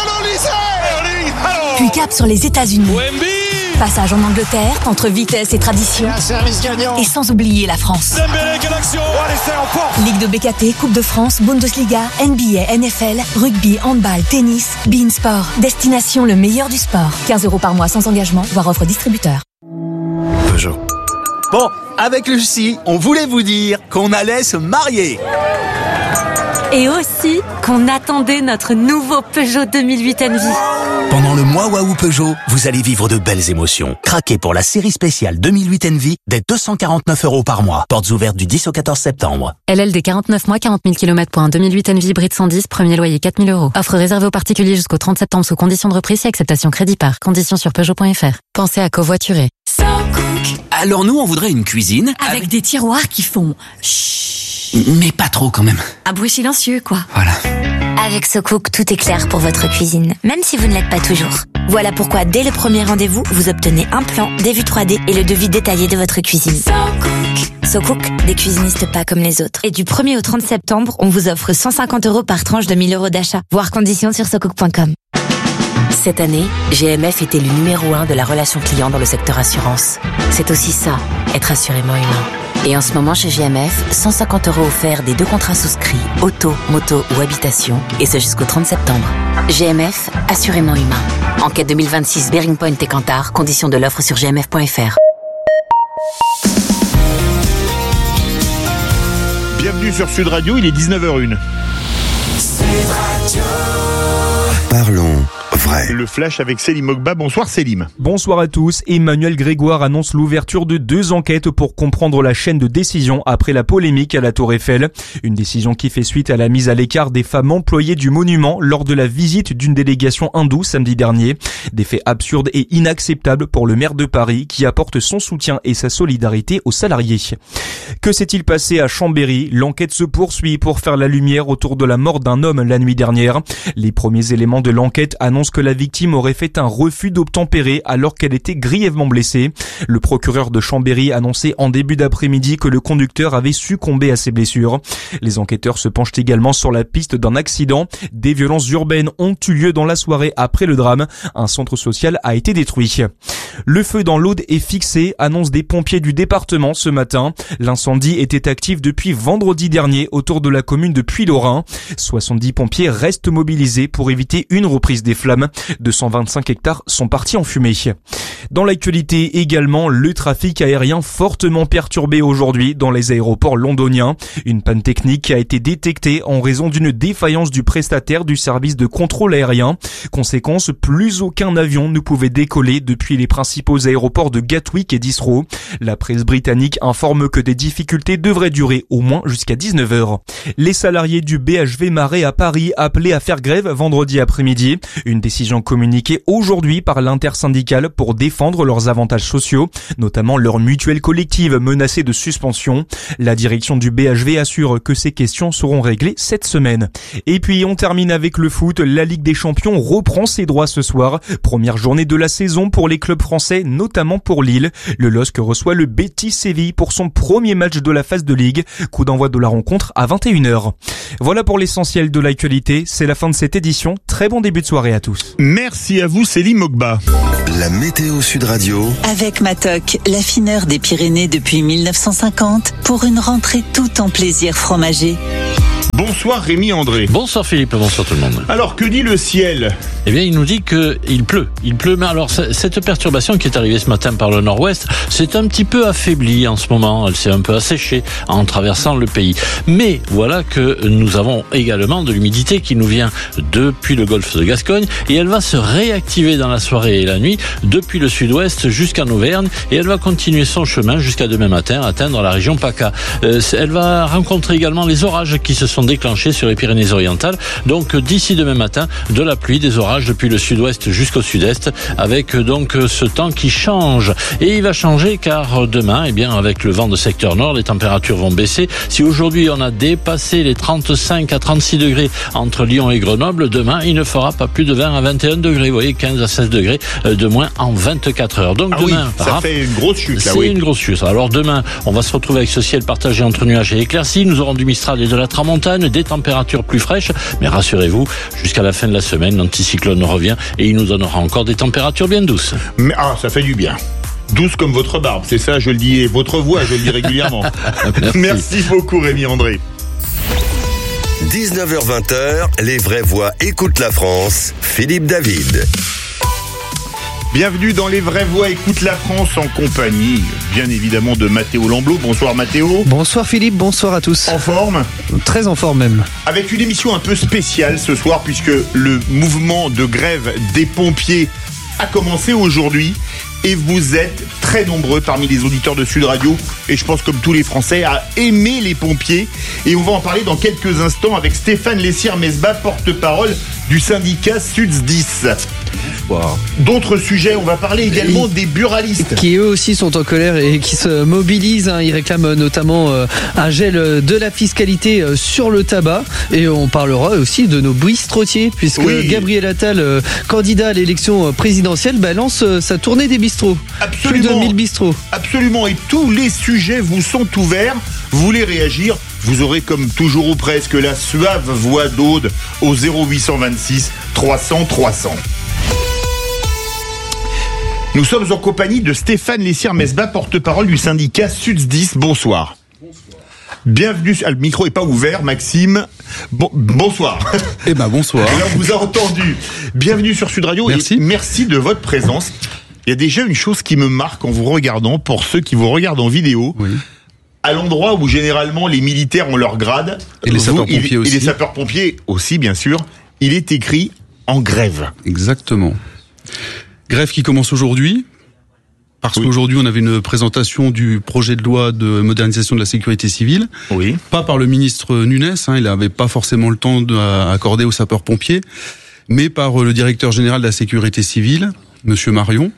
Puis cap sur les États-Unis. Passage en Angleterre, entre vitesse et tradition. Et sans oublier la France. Ligue de B K T, Coupe de France, Bundesliga, N B A, N F L, rugby, handball, tennis. Be In Sport, destination le meilleur du sport. quinze euros par mois sans engagement, voire offre distributeur. Peugeot. Bon, avec Lucie, on voulait vous dire qu'on allait se marier. Et aussi qu'on attendait notre nouveau Peugeot deux mille huit Envy. Pendant le mois Waouh Peugeot, vous allez vivre de belles émotions. Craquez pour la série spéciale deux mille huit Envy dès deux cent quarante-neuf euros par mois. Portes ouvertes du dix au quatorze septembre. L L D quarante-neuf mois, quarante mille kilomètres pour un deux mille huit Envy hybride cent dix, premier loyer quatre mille euros. Offre réservée aux particuliers jusqu'au trente septembre sous conditions de reprise et acceptation crédit par. Conditions sur Peugeot point f r. Pensez à covoiturer. Alors nous, on voudrait une cuisine avec, avec des tiroirs qui font chut. Mais pas trop quand même. Un bruit silencieux, quoi. Voilà. Avec SoCook, tout est clair pour votre cuisine, même si vous ne l'êtes pas toujours. Voilà pourquoi, dès le premier rendez-vous, vous obtenez un plan, des vues trois D et le devis détaillé de votre cuisine. SoCook. SoCook, des cuisinistes pas comme les autres. Et du premier au trente septembre, on vous offre cent cinquante euros par tranche de mille euros d'achat. Voir conditions sur socook point com. Cette année, G M F était le numéro un de la relation client dans le secteur assurance. C'est aussi ça, être assurément humain. Et en ce moment chez G M F, cent cinquante euros offerts des deux contrats souscrits, auto, moto ou habitation, et ce jusqu'au trente septembre. G M F, assurément humain. Enquête deux mille vingt-six Bearing Point et Kantar, conditions de l'offre sur g m f point f r. Bienvenue sur Sud Radio, il est dix-neuf heures une. Sud Radio. Parlons vrai. Le flash avec Selim Ogba. Bonsoir Selim. Bonsoir à tous. Emmanuel Grégoire annonce l'ouverture de deux enquêtes pour comprendre la chaîne de décision après la polémique à la Tour Eiffel. Une décision qui fait suite à la mise à l'écart des femmes employées du monument lors de la visite d'une délégation hindoue samedi dernier. Des faits absurdes et inacceptables pour le maire de Paris qui apporte son soutien et sa solidarité aux salariés. Que s'est-il passé à Chambéry? L'enquête se poursuit pour faire la lumière autour de la mort d'un homme la nuit dernière. Les premiers éléments de l'enquête annoncent que la victime aurait fait un refus d'obtempérer alors qu'elle était grièvement blessée. Le procureur de Chambéry annonçait en début d'après-midi que le conducteur avait succombé à ses blessures. Les enquêteurs se penchent également sur la piste d'un accident. Des violences urbaines ont eu lieu dans la soirée après le drame. Un centre social a été détruit. Le feu dans l'Aude est fixé, annonce des pompiers du département ce matin. L'incendie était actif depuis vendredi dernier autour de la commune de Puylaurens. soixante-dix pompiers restent mobilisés pour éviter une reprise des flammes. deux cent vingt-cinq hectares sont partis en fumée. Dans l'actualité également, le trafic aérien fortement perturbé aujourd'hui dans les aéroports londoniens. Une panne technique a été détectée en raison d'une défaillance du prestataire du service de contrôle aérien. Conséquence, plus aucun avion ne pouvait décoller depuis les principaux aéroports de Gatwick et d'Heathrow. La presse britannique informe que des difficultés devraient durer au moins jusqu'à dix-neuf heures. Les salariés du B H V Marais à Paris appelés à faire grève vendredi après-midi. Une décision communiquée aujourd'hui par l'intersyndicale pour défendre leurs avantages sociaux, notamment leur mutuelle collective menacée de suspension. La direction du B H V assure que ces questions seront réglées cette semaine. Et puis on termine avec le foot. La Ligue des Champions reprend ses droits ce soir. Première journée de la saison pour les clubs français, notamment pour Lille. Le L O S C reçoit le Betis Séville pour son premier match de la phase de Ligue. Coup d'envoi de la rencontre à vingt et une heures. Voilà pour l'essentiel de l'actualité. C'est la fin de cette édition. Très bon début de soirée à tous. Merci à vous, Céline Mogba. La météo Sud Radio. Avec Matok, l'affineur des Pyrénées depuis mille neuf cent cinquante, pour une rentrée tout en plaisir fromager. Bonsoir Rémi André. Bonsoir Philippe, bonsoir tout le monde. Alors, que dit le ciel ? Eh bien, il nous dit qu'il pleut. Il pleut, mais alors, cette perturbation qui est arrivée ce matin par le nord-ouest, c'est un petit peu affaibli en ce moment. Elle s'est un peu asséchée en traversant le pays. Mais voilà que nous avons également de l'humidité qui nous vient depuis le golfe de Gascogne et elle va se réactiver dans la soirée et la nuit depuis le sud-ouest jusqu'en Auvergne et elle va continuer son chemin jusqu'à demain matin, atteindre la région PACA. Euh, elle va rencontrer également les orages qui se sont déclenchés sur les Pyrénées-Orientales. Donc d'ici demain matin, de la pluie, des orages depuis le sud-ouest jusqu'au sud-est, avec donc ce temps qui change. Et il va changer car demain, eh bien, avec le vent de secteur nord, les températures vont baisser. Si aujourd'hui on a dépassé les trente-cinq à trente-six degrés entre Lyon et Grenoble, demain il ne fera pas plus de vingt à vingt et un degrés. Vous voyez, quinze à seize degrés de moins en vingt-quatre heures. Donc ah demain, oui, ça rap- fait une grosse chute là, c'est oui. une grosse chute. Alors demain, on va se retrouver avec ce ciel partagé entre nuages et éclaircies. Nous aurons du Mistral et de la Tramontane, des températures plus fraîches, mais rassurez-vous, jusqu'à la fin de la semaine, l'anticyclone revient et il nous donnera encore des températures bien douces. Mais ah, ça fait du bien. Douce comme votre barbe, c'est ça, je le dis, et votre voix, je le dis régulièrement. Merci. Merci beaucoup Rémi André. dix-neuf heures vingt, les vraies voix écoutent la France. Philippe David. Bienvenue dans Les Vraies Voix écoute la France en compagnie, bien évidemment, de Mathéo Lamblot. Bonsoir Mathéo. Bonsoir Philippe, bonsoir à tous. En forme ? Très en forme même. Avec une émission un peu spéciale ce soir puisque le mouvement de grève des pompiers a commencé aujourd'hui et vous êtes très nombreux parmi les auditeurs de Sud Radio et je pense comme tous les Français à aimer les pompiers et on va en parler dans quelques instants avec Stéphane Lessière-Mesbah, porte-parole du syndicat SUDSDIS. Wow. D'autres sujets, on va parler également des buralistes. Qui eux aussi sont en colère et qui se mobilisent. Hein. Ils réclament notamment euh, un gel de la fiscalité euh, sur le tabac. Et on parlera aussi de nos bistrotiers, puisque oui. Gabriel Attal, euh, candidat à l'élection présidentielle, bah, lance euh, sa tournée des bistrots. Absolument. Plus de mille bistrots. Absolument. Et tous les sujets vous sont ouverts. Vous voulez réagir ? Vous aurez comme toujours ou presque la suave voix d'Aude au zéro huit cent vingt-six trois cents trois cents. Nous sommes en compagnie de Stéphane Lessière-Mesbah, porte-parole du syndicat SUDSDIS. Bonsoir. Bonsoir. Bienvenue. Ah, le micro est pas ouvert, Maxime. Bon, bonsoir. Eh ben bonsoir. Alors, on vous a entendu. Bienvenue sur Sud Radio. Merci. Et merci de votre présence. Il y a déjà une chose qui me marque en vous regardant, pour ceux qui vous regardent en vidéo. Oui. À l'endroit où généralement les militaires ont leur grade. Et les sapeurs-pompiers aussi. Et les sapeurs-pompiers aussi, bien sûr. Il est écrit en grève. Exactement. Grève qui commence aujourd'hui, parce oui. qu'aujourd'hui on avait une présentation du projet de loi de modernisation de la sécurité civile. Oui. Pas par le ministre Nunes, hein, il n'avait pas forcément le temps d'accorder aux sapeurs-pompiers, mais par le directeur général de la sécurité civile, Monsieur Marion.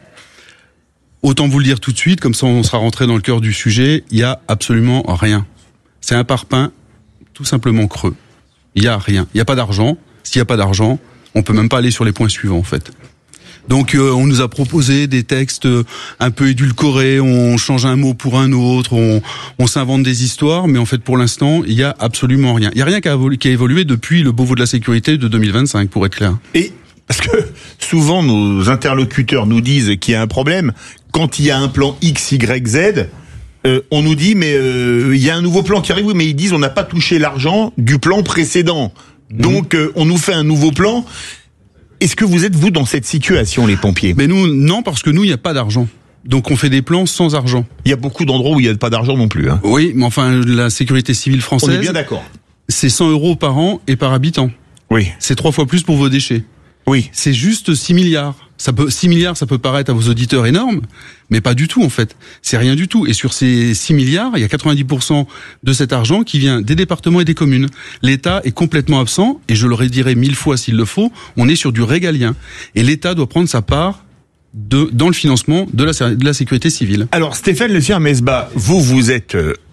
Autant vous le dire tout de suite, comme ça on sera rentré dans le cœur du sujet, il y a absolument rien. C'est un parpaing tout simplement creux. Il y a rien. Il n'y a pas d'argent. S'il n'y a pas d'argent, on peut même pas aller sur les points suivants en fait. Donc euh, on nous a proposé des textes un peu édulcorés, on change un mot pour un autre, on, on s'invente des histoires, mais en fait pour l'instant il y a absolument rien. Il y a rien qui a, évolué, qui a évolué depuis le Beauvau de la sécurité de deux mille vingt-cinq, pour être clair. Et parce que souvent nos interlocuteurs nous disent qu'il y a un problème quand il y a un plan X, Y, Z. Euh, on nous dit mais euh, il y a un nouveau plan qui arrive, mais ils disent on n'a pas touché l'argent du plan précédent. Donc euh, on nous fait un nouveau plan. Est-ce que vous êtes, vous, dans cette situation, les pompiers ? Mais nous, non, parce que nous, il n'y a pas d'argent. Donc on fait des plans sans argent. Il y a beaucoup d'endroits où il n'y a pas d'argent non plus. Hein. Oui, mais enfin, la sécurité civile française... On est bien d'accord. C'est cent euros par an et par habitant. Oui. C'est trois fois plus pour vos déchets. Oui. C'est juste six milliards. Ça peut, six milliards, ça peut paraître à vos auditeurs énorme, mais pas du tout en fait. C'est rien du tout. Et sur ces six milliards, il y a quatre-vingt-dix pour cent de cet argent qui vient des départements et des communes. L'État est complètement absent, et je le redirai mille fois s'il le faut, on est sur du régalien. Et l'État doit prendre sa part de, dans le financement de la, de la sécurité civile. Alors Stéphane Lessière-Mesbah, vous, vous êtes... Euh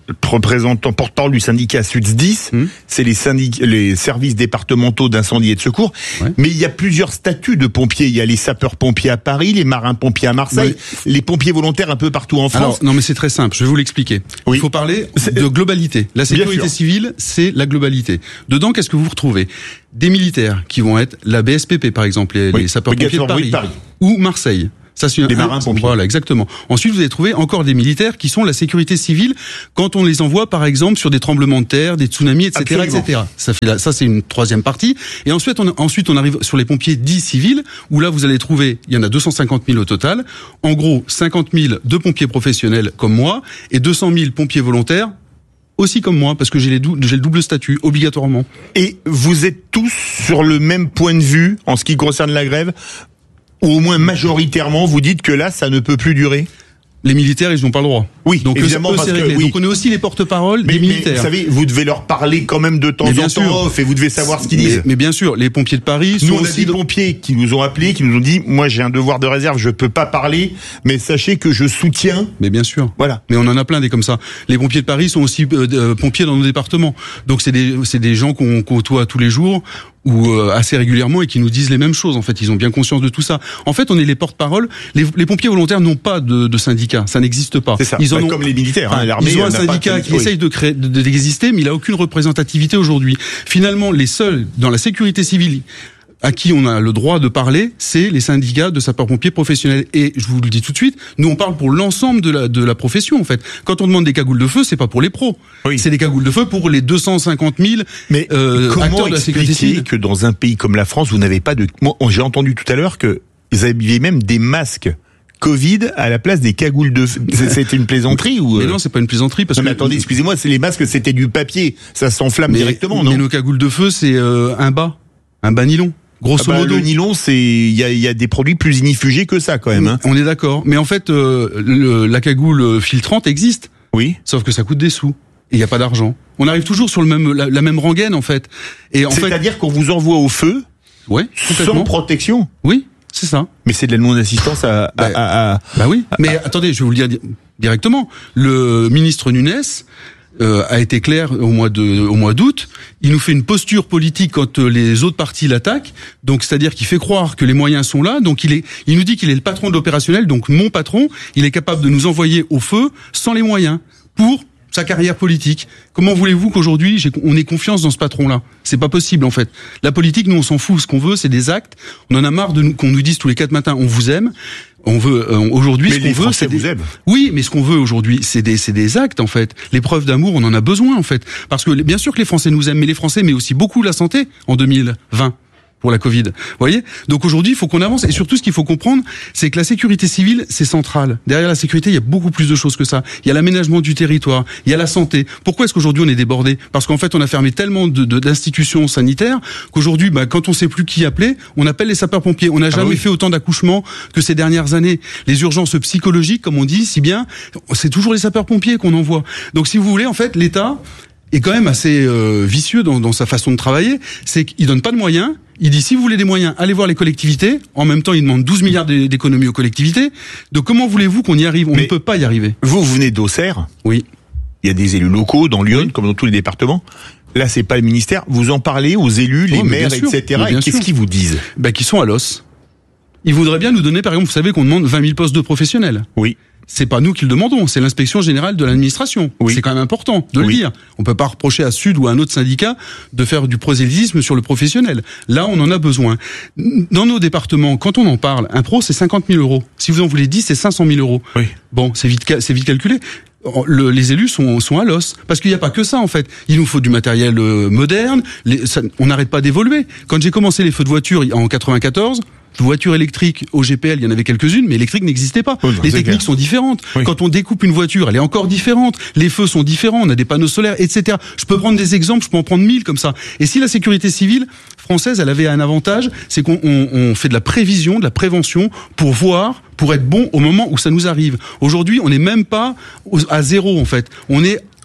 représentant, porte-parole du syndicat S U D S dix, mmh. c'est les, syndic- les services départementaux d'incendie et de secours. Ouais. Mais il y a plusieurs statuts de pompiers. Il y a les sapeurs-pompiers à Paris, les marins-pompiers à Marseille, oui. les pompiers volontaires un peu partout en France. Alors, non, mais c'est très simple. Je vais vous l'expliquer. Oui. Il faut parler c'est... de globalité. La sécurité civile, c'est la globalité. Dedans, qu'est-ce que vous retrouvez ? Des militaires qui vont être la B S P P, par exemple, les, oui. les sapeurs-pompiers de Paris, Paris, ou Marseille. Ça, c'est des marins-pompiers. Voilà, exactement. Ensuite, vous allez trouver encore des militaires qui sont la sécurité civile quand on les envoie, par exemple, sur des tremblements de terre, des tsunamis, et cetera, et cetera. Ça fait la, ça, c'est une troisième partie. Et ensuite, on, ensuite, on arrive sur les pompiers dits civils, où là, vous allez trouver, il y en a deux cent cinquante mille au total. En gros, cinquante mille de pompiers professionnels comme moi, et deux cent mille pompiers volontaires, aussi comme moi, parce que j'ai, les dou- j'ai le double statut, obligatoirement. Et vous êtes tous sur le même point de vue en ce qui concerne la grève, ou au moins majoritairement, vous dites que là, ça ne peut plus durer ? Les militaires, ils n'ont pas le droit. Oui, donc évidemment, eux, parce c'est que, réglé. oui. Donc on est aussi les porte-paroles mais, des mais, militaires. Vous savez, vous devez leur parler quand même de temps en temps off, et vous devez savoir ce qu'ils mais, disent. Mais bien sûr, les pompiers de Paris sont nous, on a aussi des pompiers qui nous ont appelés, qui nous ont dit, moi j'ai un devoir de réserve, je peux pas parler, mais sachez que je soutiens. Mais bien sûr. Voilà. Mais on en a plein des comme ça. Les pompiers de Paris sont aussi euh, pompiers dans nos départements. Donc c'est des c'est des gens qu'on côtoie tous les jours, ou euh, assez régulièrement, et qui nous disent les mêmes choses. En fait, ils ont bien conscience de tout ça. En fait, on est les porte-paroles. Les, les pompiers volontaires n'ont pas de, de syndicat, ça n'existe pas. C'est ça. Ils en bah, ont, comme les militaires, hein, l'armée. Ils ont un syndicat qui oui. essaye de créer, de, d'exister, mais il a aucune représentativité aujourd'hui. Finalement, les seuls dans la sécurité civile à qui on a le droit de parler, c'est les syndicats de sapeurs-pompiers professionnels. Et je vous le dis tout de suite, nous on parle pour l'ensemble de la de la profession en fait. Quand on demande des cagoules de feu, c'est pas pour les pros, oui. c'est des cagoules de feu pour les deux cent cinquante mille Mais euh, acteurs de la sécurité civile. Que dans un pays comme la France, vous n'avez pas de... Moi, j'ai entendu tout à l'heure que vous aviez même des masques Covid à la place des cagoules de feu. C'était une plaisanterie ou Mais non, c'est pas une plaisanterie parce non, mais que attendez, excusez-moi, c'est les masques, c'était du papier, ça s'enflamme mais, directement, non ? Mais nos cagoules de feu, c'est euh, un bas, un bas nylon. Grosso ah bah, modo, le nylon, c'est il y a, y a des produits plus inifugés que ça quand même. Hein. On est d'accord, mais en fait, euh, le, la cagoule filtrante existe. Oui. Sauf que ça coûte des sous. Et il y a pas d'argent. On arrive toujours sur le même la, la même rengaine en fait. Et en c'est-à-dire fait, qu'on vous envoie au feu, ouais, sans protection. Oui, c'est ça. Mais c'est de la non-assistance à, bah, à, à, à. Bah oui. À, mais à, attendez, je vais vous le dire directement. Le ministre Nunes Euh, a été clair au mois de au mois d'août. Il nous fait une posture politique quand euh, les autres partis l'attaquent. Donc c'est-à-dire qu'il fait croire que les moyens sont là. Donc il est il nous dit qu'il est le patron de l'opérationnel. Donc mon patron, il est capable de nous envoyer au feu sans les moyens pour sa carrière politique. Comment voulez-vous qu'aujourd'hui j'ai, on ait confiance dans ce patron-là ? C'est pas possible en fait. La politique, nous on s'en fout. Ce qu'on veut, c'est des actes. On en a marre de nous, qu'on nous dise tous les quatre matins on vous aime. On veut euh, aujourd'hui mais ce qu'on les veut, Français c'est des... vous aiment. Oui, mais ce qu'on veut aujourd'hui, c'est des c'est des actes en fait. Les preuves d'amour, on en a besoin en fait, parce que bien sûr que les Français nous aiment, mais les Français, mais aussi beaucoup la santé en deux mille vingt. Pour la Covid. Vous voyez ? Donc aujourd'hui, il faut qu'on avance. Et surtout, ce qu'il faut comprendre, c'est que la sécurité civile, c'est central. Derrière la sécurité, il y a beaucoup plus de choses que ça. Il y a l'aménagement du territoire, il y a la santé. Pourquoi est-ce qu'aujourd'hui on est débordé ? Parce qu'en fait, on a fermé tellement de, de, d'institutions sanitaires qu'aujourd'hui, bah, quand on sait plus qui appeler, on appelle les sapeurs-pompiers. On n'a jamais ah oui. fait autant d'accouchements que ces dernières années. Les urgences psychologiques, comme on dit si bien, c'est toujours les sapeurs-pompiers qu'on envoie. Donc si vous voulez, en fait, l'État est quand même assez euh, vicieux dans, dans sa façon de travailler. C'est qu'il donne pas de moyens. Il dit, si vous voulez des moyens, allez voir les collectivités. En même temps, il demande douze milliards d'économies aux collectivités. Donc, comment voulez-vous qu'on y arrive ? On Mais ne peut pas y arriver. Vous, vous venez d'Auxerre. Oui. Il y a des élus locaux dans Lyon, oui. comme dans tous les départements. Là, c'est pas le ministère. Vous en parlez aux élus, les oh, maires, et cetera. Et qu'est-ce sûr. qu'ils vous disent ? Ben, qu'ils sont à l'os. Ils voudraient bien nous donner, par exemple, vous savez qu'on demande vingt mille postes de professionnels. Oui. C'est pas nous qui le demandons, c'est l'inspection générale de l'administration. Oui. C'est quand même important de oui. le dire. On peut pas reprocher à Sud ou à un autre syndicat de faire du prosélytisme sur le professionnel. Là, on en a besoin. Dans nos départements, quand on en parle, un pro, c'est cinquante mille euros. Si vous en voulez dix, c'est cinq cent mille euros. Oui. Bon, c'est vite, c'est vite calculé. Le, les élus sont, sont à l'os parce qu'il n'y a pas que ça en fait. Il nous faut du matériel euh, moderne. Les, ça, on n'arrête pas d'évoluer. Quand j'ai commencé les feux de voiture en quatre-vingt-quatorze, voitures électriques au G P L, il y en avait quelques-unes, mais électriques n'existaient pas. Oui, les techniques clair. sont différentes. Oui. Quand on découpe une voiture, elle est encore différente. Les feux sont différents. On a des panneaux solaires, et cetera. Je peux prendre des exemples, je peux en prendre mille comme ça. Et si la sécurité civile française, elle avait un avantage, c'est qu'on on, on fait de la prévision, de la prévention pour voir, pour être bon au moment où ça nous arrive. Aujourd'hui, on n'est même pas à zéro en fait. On est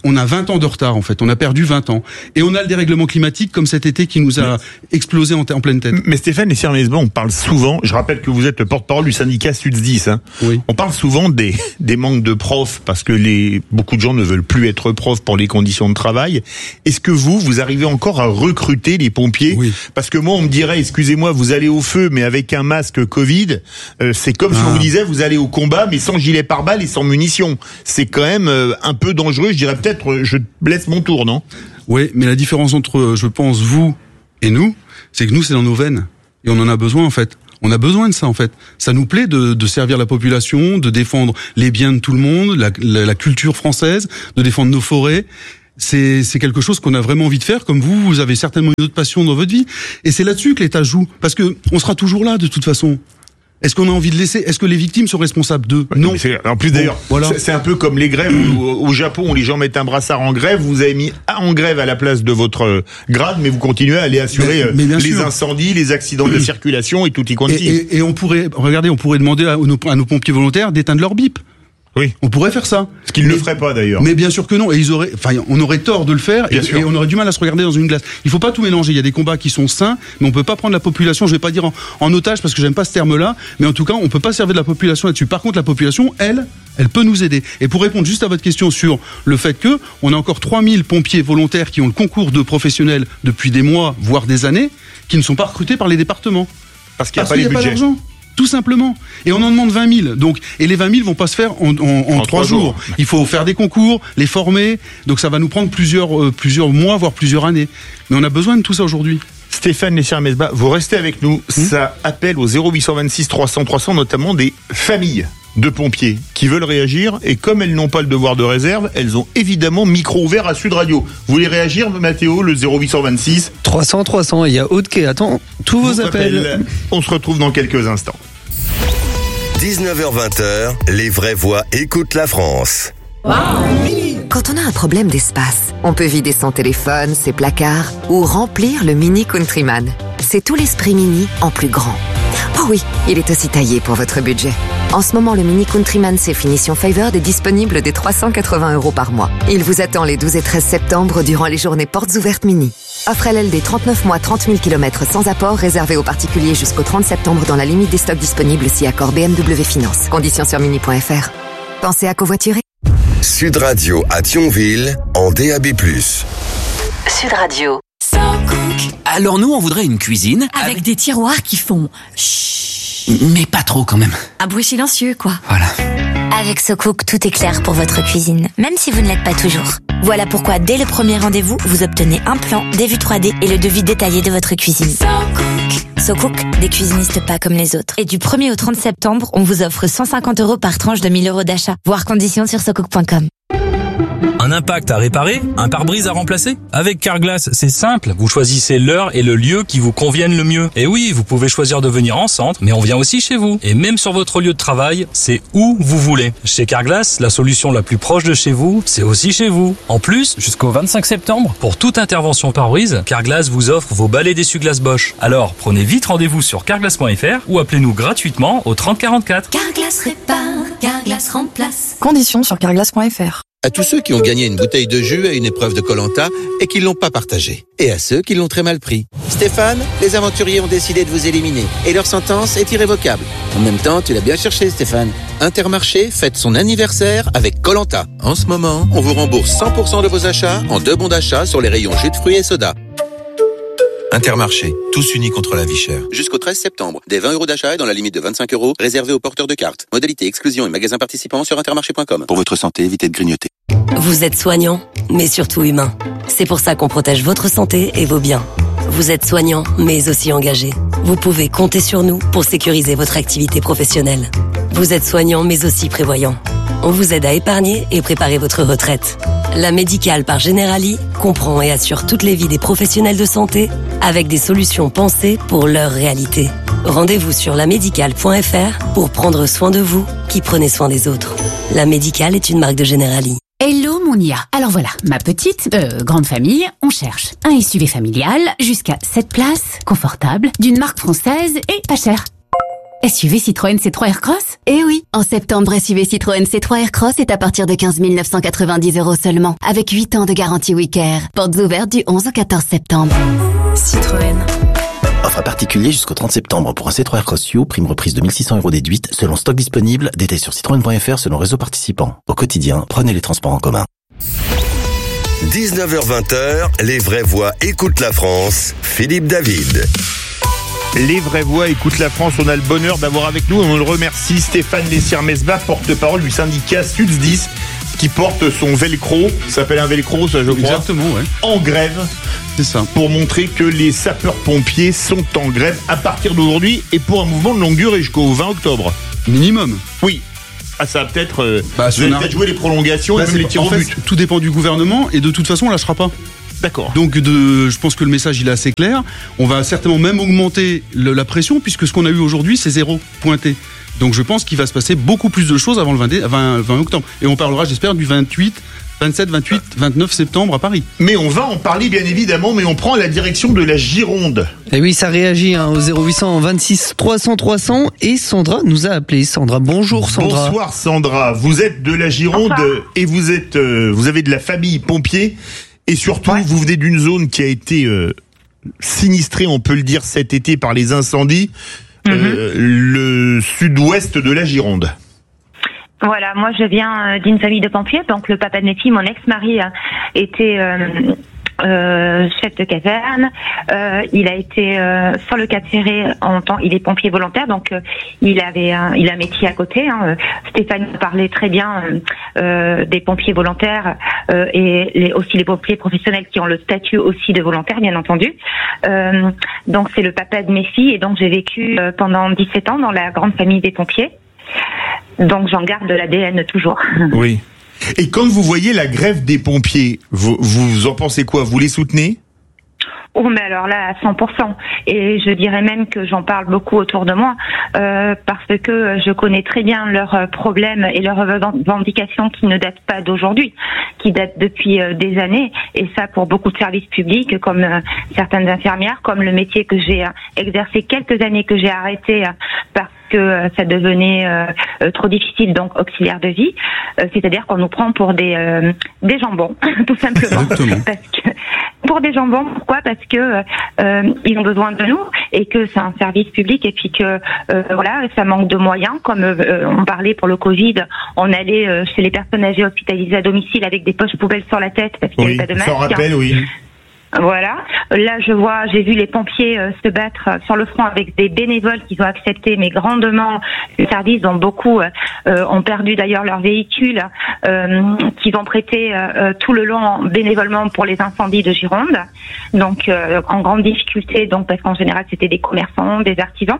on a vingt ans de retard en fait. On a perdu vingt ans. Et on a le dérèglement climatique comme cet été qui nous a mais, explosé en, en pleine tête. Mais Stéphane et Mesbah, on parle souvent, je rappelle que vous êtes le porte-parole du syndicat SUTSDIS, hein. Oui. On parle souvent des, des manques de profs parce que les, beaucoup de gens ne veulent plus être profs pour les conditions de travail. Est-ce que vous, vous arrivez encore à recruter les pompiers? Oui. Parce que moi, on me dirait, excusez-moi, vous allez au feu, mais avec un masque Covid, euh, c'est comme ah. si on vous disait, vous allez au combat, mais sans gilet pare-balles et sans munitions. C'est quand même euh, un peu dangereux. Je dirais peut-être, euh, je laisse mon tour, non? Oui, mais la différence entre, je pense, vous et nous, c'est que nous, c'est dans nos veines. Et on en a besoin, en fait. On a besoin de ça, en fait. Ça nous plaît de, de servir la population, de défendre les biens de tout le monde, la, la, la culture française, de défendre nos forêts. C'est, c'est quelque chose qu'on a vraiment envie de faire, comme vous, vous avez certainement une autre passion dans votre vie. Et c'est là-dessus que l'État joue. Parce que on sera toujours là, de toute façon. Est-ce qu'on a envie de laisser? Est-ce que les victimes sont responsables d'eux? Non. En plus, d'ailleurs, bon, voilà. c'est un peu comme les grèves où, au Japon où les gens mettent un brassard en grève. Vous avez mis en grève à la place de votre grade, mais vous continuez à aller assurer mais, mais les sûr. incendies, les accidents de circulation et tout y quanti. Et, et, et on pourrait, regardez, on pourrait demander à nos, à nos pompiers volontaires d'éteindre leur bip. Oui. On pourrait faire ça. Ce qu'ils ne le feraient pas d'ailleurs. Mais bien sûr que non. Et ils auraient, enfin, on aurait tort de le faire et, et on aurait du mal à se regarder dans une glace. Il faut pas tout mélanger. Il y a des combats qui sont sains, mais on peut pas prendre la population, je vais pas dire en, en otage parce que j'aime pas ce terme-là, mais en tout cas, on peut pas servir de la population là-dessus. Par contre, la population, elle, elle peut nous aider. Et pour répondre juste à votre question sur le fait que on a encore trois mille pompiers volontaires qui ont le concours de professionnels depuis des mois, voire des années, qui ne sont pas recrutés par les départements. Parce qu'il n'y a pas les budgets. D'argent. Tout simplement. Et on en demande vingt mille. Donc, et les vingt mille vont pas se faire en, en, en, en trois jours. jours. Il faut faire des concours, les former. Donc, ça va nous prendre plusieurs, euh, plusieurs mois, voire plusieurs années. Mais on a besoin de tout ça aujourd'hui. Stéphane Mesbah, vous restez avec nous. Mmh. Ça appelle au zéro huit cent vingt-six trois cents trois cents, notamment des familles de pompiers qui veulent réagir. Et comme elles n'ont pas le devoir de réserve, elles ont évidemment micro ouvert à Sud Radio. Vous voulez réagir, Mathéo, le zéro huit cent vingt-six trois cents trois cents, il y a Aude qui attend tous vos appels. appels. On se retrouve dans quelques instants. dix-neuf heures vingt, les vraies voix écoutent la France. Wow. Quand on a un problème d'espace, on peut vider son téléphone, ses placards ou remplir le Mini Countryman. C'est tout l'esprit Mini en plus grand. Oh oui, il est aussi taillé pour votre budget. En ce moment, le Mini Countryman C Finition Favored est disponible dès trois cent quatre-vingts euros par mois. Il vous attend les douze et treize septembre durant les journées portes ouvertes Mini. Offre L L D trente-neuf mois, trente mille kilomètres sans apport, réservé aux particuliers jusqu'au trente septembre dans la limite des stocks disponibles si accord B M W Finance. Conditions sur mini point f r. Pensez à covoiturer. Sud Radio à Thionville en D A B plus. Sud Radio. Alors nous, on voudrait une cuisine avec, avec des tiroirs qui font chut. Mais pas trop quand même. Un bruit silencieux, quoi. Voilà. Avec SoCook, tout est clair pour votre cuisine, même si vous ne l'êtes pas toujours. Voilà pourquoi, dès le premier rendez-vous, vous obtenez un plan, des vues trois D et le devis détaillé de votre cuisine. SoCook. SoCook, des cuisinistes pas comme les autres. Et du premier au trente septembre, on vous offre cent cinquante euros par tranche de mille euros d'achat. Voir conditions sur socook point com. Un impact à réparer, un pare-brise à remplacer? Avec Carglass, c'est simple. Vous choisissez l'heure et le lieu qui vous conviennent le mieux. Et oui, vous pouvez choisir de venir en centre, mais on vient aussi chez vous. Et même sur votre lieu de travail, c'est où vous voulez. Chez Carglass, la solution la plus proche de chez vous, c'est aussi chez vous. En plus, jusqu'au vingt-cinq septembre, pour toute intervention pare-brise, Carglass vous offre vos balais d'essuie-glace Bosch. Alors, prenez vite rendez-vous sur carglass point f r ou appelez-nous gratuitement au trente quarante-quatre. Carglass répare, Carglass remplace. Conditions sur carglass point f r. À tous ceux qui ont gagné une bouteille de jus à une épreuve de Koh-Lanta et qui l'ont pas partagé. Et à ceux qui l'ont très mal pris. Stéphane, les aventuriers ont décidé de vous éliminer et leur sentence est irrévocable. En même temps, tu l'as bien cherché, Stéphane. Intermarché fête son anniversaire avec Koh-Lanta. En ce moment, on vous rembourse cent pour cent de vos achats en deux bons d'achat sur les rayons jus de fruits et soda. Intermarché, tous unis contre la vie chère. Jusqu'au treize septembre, des vingt euros d'achat et dans la limite de vingt-cinq euros, réservés aux porteurs de cartes. Modalité, exclusion et magasins participants sur intermarché point com. Pour votre santé, évitez de grignoter. Vous êtes soignant, mais surtout humain. C'est pour ça qu'on protège votre santé et vos biens. Vous êtes soignant, mais aussi engagé. Vous pouvez compter sur nous pour sécuriser votre activité professionnelle. Vous êtes soignant, mais aussi prévoyant. On vous aide à épargner et préparer votre retraite. La Médicale par Generali comprend et assure toutes les vies des professionnels de santé avec des solutions pensées pour leur réalité. Rendez-vous sur la médicale point f r pour prendre soin de vous qui prenez soin des autres. La Médicale est une marque de Generali. Hello mon I A. Alors voilà, ma petite, euh, grande famille, on cherche un S U V familial jusqu'à sept places, confortable, d'une marque française et pas cher. S U V Citroën C trois Aircross? Eh oui, en septembre, S U V Citroën C trois Aircross est à partir de quinze mille neuf cent quatre-vingt-dix euros seulement, avec huit ans de garantie Wicker. Portes ouvertes du onze au quatorze septembre. Citroën. Offre à particulier jusqu'au trente septembre pour un C trois Aircross U, prime reprise de mille six cents euros déduite, selon stock disponible, détail sur citroën point f r selon réseau participant. Au quotidien, prenez les transports en commun. dix-neuf heures vingt, les vraies voix écoutent la France. Philippe David. Les vraies voix écoutent la France. On a le bonheur d'avoir avec nous, et on le remercie, Stéphane Lessière-Mesbah, porte-parole du syndicat SUTSDIS, qui porte son velcro, ça s'appelle un velcro, ça je crois. Exactement, ouais. En grève. C'est ça. Pour montrer que les sapeurs-pompiers sont en grève à partir d'aujourd'hui et pour un mouvement de longue durée jusqu'au vingt octobre. Minimum. Oui. Ah, ça va peut-être, euh, bah, vous allez peut-être jouer les prolongations bah, et même les tirs en au fait, but. Tout dépend du gouvernement et de toute façon on lâchera pas. D'accord. Donc de, je pense que le message il est assez clair. On va certainement même augmenter le, la pression puisque ce qu'on a eu aujourd'hui c'est zéro pointé. Donc je pense qu'il va se passer beaucoup plus de choses avant le vingt octobre. Et on parlera, j'espère, du vingt-huit, vingt-sept, vingt-huit, vingt-neuf septembre à Paris. Mais on va en parler bien évidemment, mais on prend la direction de la Gironde. Et oui, ça réagit hein, au zéro huit cent vingt-six trois cents trois cents et Sandra nous a appelé. Sandra, bonjour Sandra. Bonsoir Sandra, vous êtes de la Gironde. Bonsoir. Et vous êtes, euh, vous avez de la famille pompier et surtout ouais. Vous venez d'une zone qui a été euh, sinistrée, on peut le dire, cet été par les incendies, mm-hmm. euh, le sud-ouest de la Gironde. Voilà, moi je viens d'une famille de pompiers, donc le papa de mes filles, mon ex-mari, était euh, euh, chef de caserne. Euh, il a été euh, sur le Cap Ferré en temps, il est pompier volontaire, donc euh, il avait un, il a un métier à côté. Hein. Stéphane parlait très bien euh, des pompiers volontaires euh, et les, aussi les pompiers professionnels qui ont le statut aussi de volontaire, bien entendu. Euh, donc c'est le papa de mes filles et donc j'ai vécu euh, pendant dix-sept ans dans la grande famille des pompiers. Donc j'en garde de l'A D N toujours. Oui. Et quand vous voyez la grève des pompiers, vous, vous en pensez quoi? Vous les soutenez? Oh, mais alors là, à cent pour cent. Et je dirais même que j'en parle beaucoup autour de moi, euh, parce que je connais très bien leurs problèmes et leurs revendications qui ne datent pas d'aujourd'hui, qui datent depuis euh, des années. Et ça, pour beaucoup de services publics, comme euh, certaines infirmières, comme le métier que j'ai euh, exercé quelques années, que j'ai arrêté euh, parce que euh, ça devenait euh, euh, trop difficile, donc auxiliaire de vie. Euh, c'est-à-dire qu'on nous prend pour des euh, des jambons, tout simplement. Exactement. Parce que pour des jambons, pourquoi? Parce que euh, ils ont besoin de nous et que c'est un service public et puis que euh, voilà, ça manque de moyens. Comme euh, on parlait pour le Covid, on allait euh, chez les personnes âgées hospitalisées à domicile avec des poches poubelles sur la tête parce qu'il n'y oui, avait pas de masque. Ça rappelle, oui. Voilà. Là, je vois, j'ai vu les pompiers euh, se battre euh, sur le front avec des bénévoles qu'ils ont accepté, mais grandement. Les services dont beaucoup euh, ont perdu d'ailleurs leur véhicule, euh, qu'ils ont prêté euh, tout le long bénévolement pour les incendies de Gironde. Donc, euh, en grande difficulté, donc parce qu'en général, c'était des commerçants, des artisans.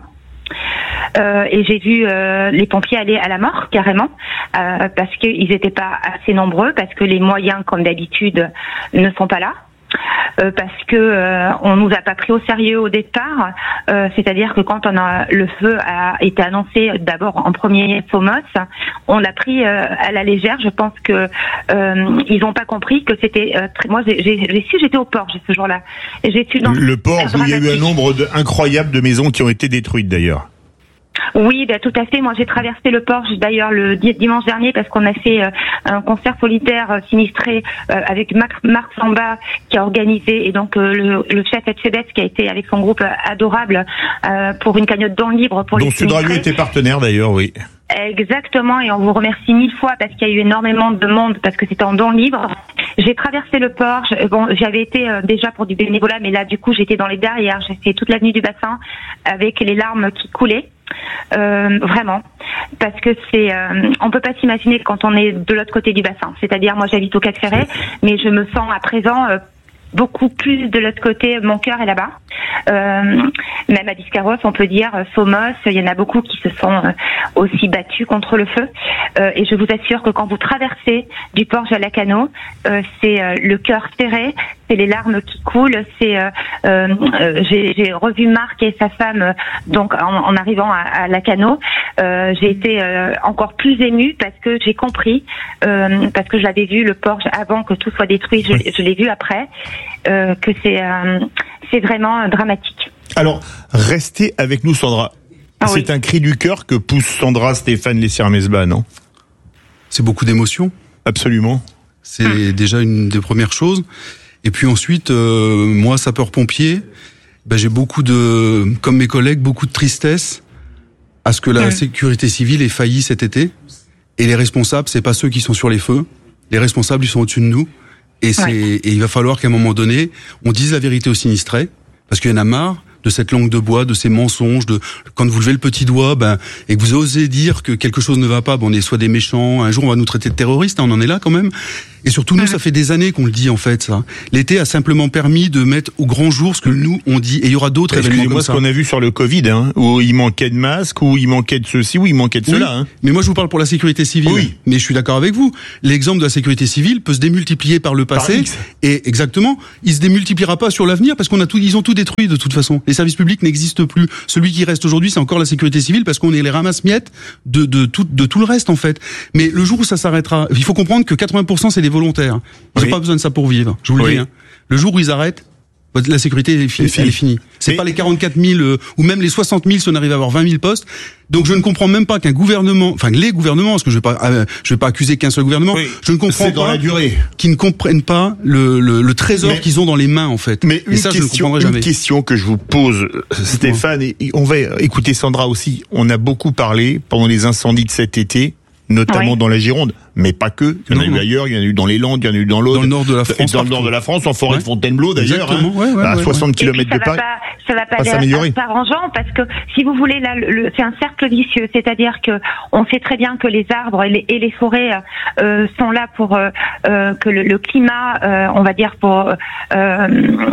Euh, et j'ai vu euh, les pompiers aller à la mort carrément euh, parce qu'ils n'étaient pas assez nombreux, parce que les moyens, comme d'habitude, ne sont pas là. Euh, parce que euh, on nous a pas pris au sérieux au départ, euh, c'est-à-dire que quand on a le feu a été annoncé d'abord en premier Somos, on l'a pris euh, à la légère. Je pense que euh, ils ont pas compris que c'était euh, très... moi j'ai, j'ai, j'ai su j'étais au Porge ce jour-là. Et j'ai su dans le Porge où il y a eu un nombre de, incroyable de maisons qui ont été détruites d'ailleurs. Oui, ben, tout à fait. Moi, j'ai traversé le Porge d'ailleurs le di- dimanche dernier parce qu'on a fait euh, un concert solitaire euh, sinistré euh, avec Marc, Marc Samba qui a organisé et donc euh, le, le chef F C D S qui a été avec son groupe euh, adorable euh, pour une cagnotte dons libres pour dont les Sud Radio était partenaire d'ailleurs, oui. Exactement, et on vous remercie mille fois parce qu'il y a eu énormément de monde parce que c'était en don libre. J'ai traversé le Porge. Bon, j'avais été euh, déjà pour du bénévolat, mais là, du coup, j'étais dans les derrières. J'ai fait toute l'avenue du bassin avec les larmes qui coulaient. Euh, vraiment, parce que c'est, euh, on peut pas s'imaginer quand on est de l'autre côté du bassin. C'est-à-dire, moi, j'habite au Cap Ferret, mais je me sens à présent euh, beaucoup plus de l'autre côté. Mon cœur est là-bas. Euh, même à Biscarrosse, on peut dire, Somos, il y en a beaucoup qui se sont euh, aussi battus contre le feu. Euh, et je vous assure que quand vous traversez du Porge à Lacanau, euh, c'est euh, le cœur serré, c'est les larmes qui coulent. C'est, euh, euh, j'ai, j'ai revu Marc et sa femme, euh, donc en, en arrivant à, à Lacanau, euh, j'ai été euh, encore plus émue parce que j'ai compris, euh, parce que j'avais vu le Porge avant que tout soit détruit, je, je l'ai vu après, euh, que c'est, euh, c'est vraiment dramatique. Alors, restez avec nous, Sandra. Ah, c'est oui. un cri du cœur que pousse Sandra Stéphane Lessières-Mesbah, non? C'est beaucoup d'émotions. Absolument. C'est hum. déjà une des premières choses. Et puis ensuite, euh, moi, sapeur-pompier, ben, j'ai beaucoup de, comme mes collègues, beaucoup de tristesse à ce que la hum. sécurité civile ait failli cet été. Et les responsables, c'est pas ceux qui sont sur les feux. Les responsables, ils sont au-dessus de nous. Et c'est, ouais. et il va falloir qu'à un moment donné, on dise la vérité aux sinistrés. Parce qu'il y en a marre de cette langue de bois, de ces mensonges, de quand vous levez le petit doigt, ben et que vous osez dire que quelque chose ne va pas, ben on est soit des méchants, un jour on va nous traiter de terroristes, hein, on en est là quand même. Et surtout nous, ça fait des années qu'on le dit en fait. Ça. L'été a simplement permis de mettre au grand jour ce que nous on dit. Et il y aura d'autres événements comme ça. Excusez-moi, ce qu'on a vu sur le Covid, hein, où il manquait de masques, où il manquait de ceci, où il manquait de oui, cela. Hein. Mais moi je vous parle pour la sécurité civile. Oui. Mais je suis d'accord avec vous. L'exemple de la sécurité civile peut se démultiplier par le passé. Par et exactement, il se démultipliera pas sur l'avenir parce qu'on a tout, ils ont tout détruit de toute façon. Les services publics n'existent plus. Celui qui reste aujourd'hui, c'est encore la sécurité civile parce qu'on est les ramasse-miettes de, de tout, de tout le reste en fait. Mais le jour où ça s'arrêtera, il faut comprendre que quatre-vingts pour cent c'est des volontaires. Ils n'ont oui. pas besoin de ça pour vivre. Je vous le oui. dis. Hein. Le jour où ils arrêtent, la sécurité est finie. Elle est finie. C'est mais... pas les quarante-quatre mille euh, ou même les soixante mille si on arrive à avoir vingt mille postes. Donc je ne comprends même pas qu'un gouvernement, enfin les gouvernements, parce que je vais pas, euh, je vais pas accuser qu'un seul gouvernement. Oui. Je ne comprends c'est pas dans la durée. Qu'ils ne comprennent pas le, le, le trésor mais, qu'ils ont dans les mains en fait. Mais et une ça, question, je ne comprendrai jamais. Une question que je vous pose, Stéphane, et on va écouter Sandra aussi. On a beaucoup parlé pendant les incendies de cet été, notamment oui. dans la Gironde, mais pas que. Il y en a eu ailleurs, il y en a eu dans les Landes, il y en a eu dans l'Aude. Dans le nord de la France. Dans le nord de la France, en forêt ouais. de Fontainebleau d'ailleurs, hein, ouais, ouais, à ouais, soixante ouais. kilomètres de Paris. Ça va pas, ça va pas être arrangeant parce que si vous voulez là, le, c'est un cercle vicieux, c'est-à-dire que on sait très bien que les arbres et les, et les forêts euh, sont là pour euh, que le, le climat, euh, on va dire pour euh,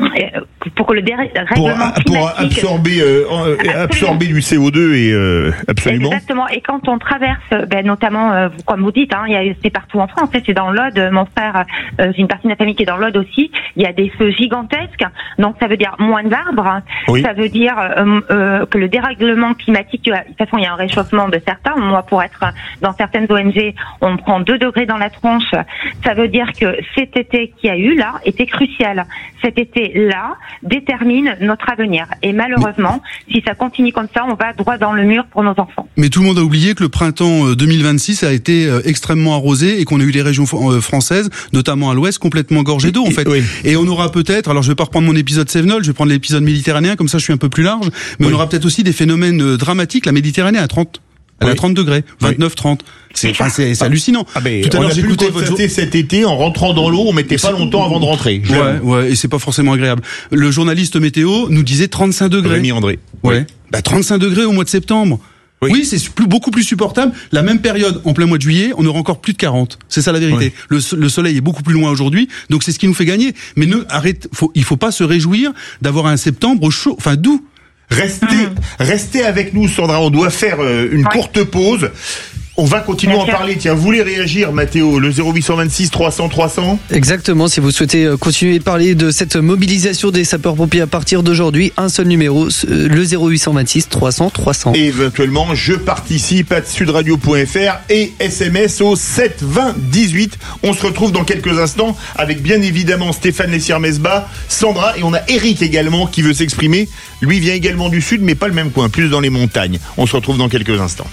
pour que le dérèglement pour, climatique pour absorber euh, absorber du C O deux et euh, absolument. Exactement. Et quand on traverse, ben, notamment euh, comme vous dites, hein, il y a, c'est partout en France. C'est dans l'Aude. Mon frère, euh, j'ai une partie de ma famille qui est dans l'Aude aussi. Il y a des feux gigantesques. Donc ça veut dire moins d'arbres. Oui. Ça veut dire euh, euh, que le dérèglement climatique, de toute façon, il y a un réchauffement de certains. Moi, pour être dans certaines O N G, on prend deux degrés dans la tronche. Ça veut dire que cet été qu'il y a eu là était crucial. Cet été-là détermine notre avenir. Et malheureusement, Mais... si ça continue comme ça, on va droit dans le mur pour nos enfants. Mais tout le monde a oublié que le printemps deux mille vingt-six a été extrêmement arrosé et qu'on a eu des régions françaises, notamment à l'ouest, complètement gorgées d'eau en fait. Oui. Et on aura peut-être, alors je vais pas reprendre mon épisode Sévenol, je vais prendre l'épisode méditerranéen, comme ça je suis un peu plus large, mais oui. on aura peut-être aussi des phénomènes dramatiques. La Méditerranée à trente, elle oui. a trente degrés, vingt-neuf trente. C'est, enfin, c'est, c'est hallucinant. Ah ben, tout à l'heure, j'ai écouté votre jour... cet été, en rentrant dans l'eau, on mettait pas longtemps avant de rentrer. Ouais, ouais, et c'est pas forcément agréable. Le journaliste météo nous disait trente-cinq degrés. Rémi André. Ouais. Oui. Bah, trente-cinq degrés au mois de septembre. Oui, oui c'est plus, beaucoup plus supportable. La même période, en plein mois de juillet, on aura encore plus de quarante. C'est ça la vérité. Oui. Le, le soleil est beaucoup plus loin aujourd'hui, donc c'est ce qui nous fait gagner. Mais ne, arrête, faut, il faut pas se réjouir d'avoir un septembre chaud, enfin doux. Restez, mmh. restez avec nous, Sandra. On doit faire euh, une ouais. courte pause. On va continuer à en parler. Tiens, vous voulez réagir, Mathéo? Le zéro huit cent vingt-six trois cents trois cents. Exactement. Si vous souhaitez continuer de parler de cette mobilisation des sapeurs-pompiers à partir d'aujourd'hui, un seul numéro, le zéro huit cent vingt-six trois cents trois cents. Et éventuellement, je participe à sudradio point f r et S M S au sept vingt dix-huit. On se retrouve dans quelques instants avec bien évidemment Stéphane Lessières-Mesbah, Sandra, et on a Eric également qui veut s'exprimer. Lui vient également du sud, mais pas le même coin, plus dans les montagnes. On se retrouve dans quelques instants.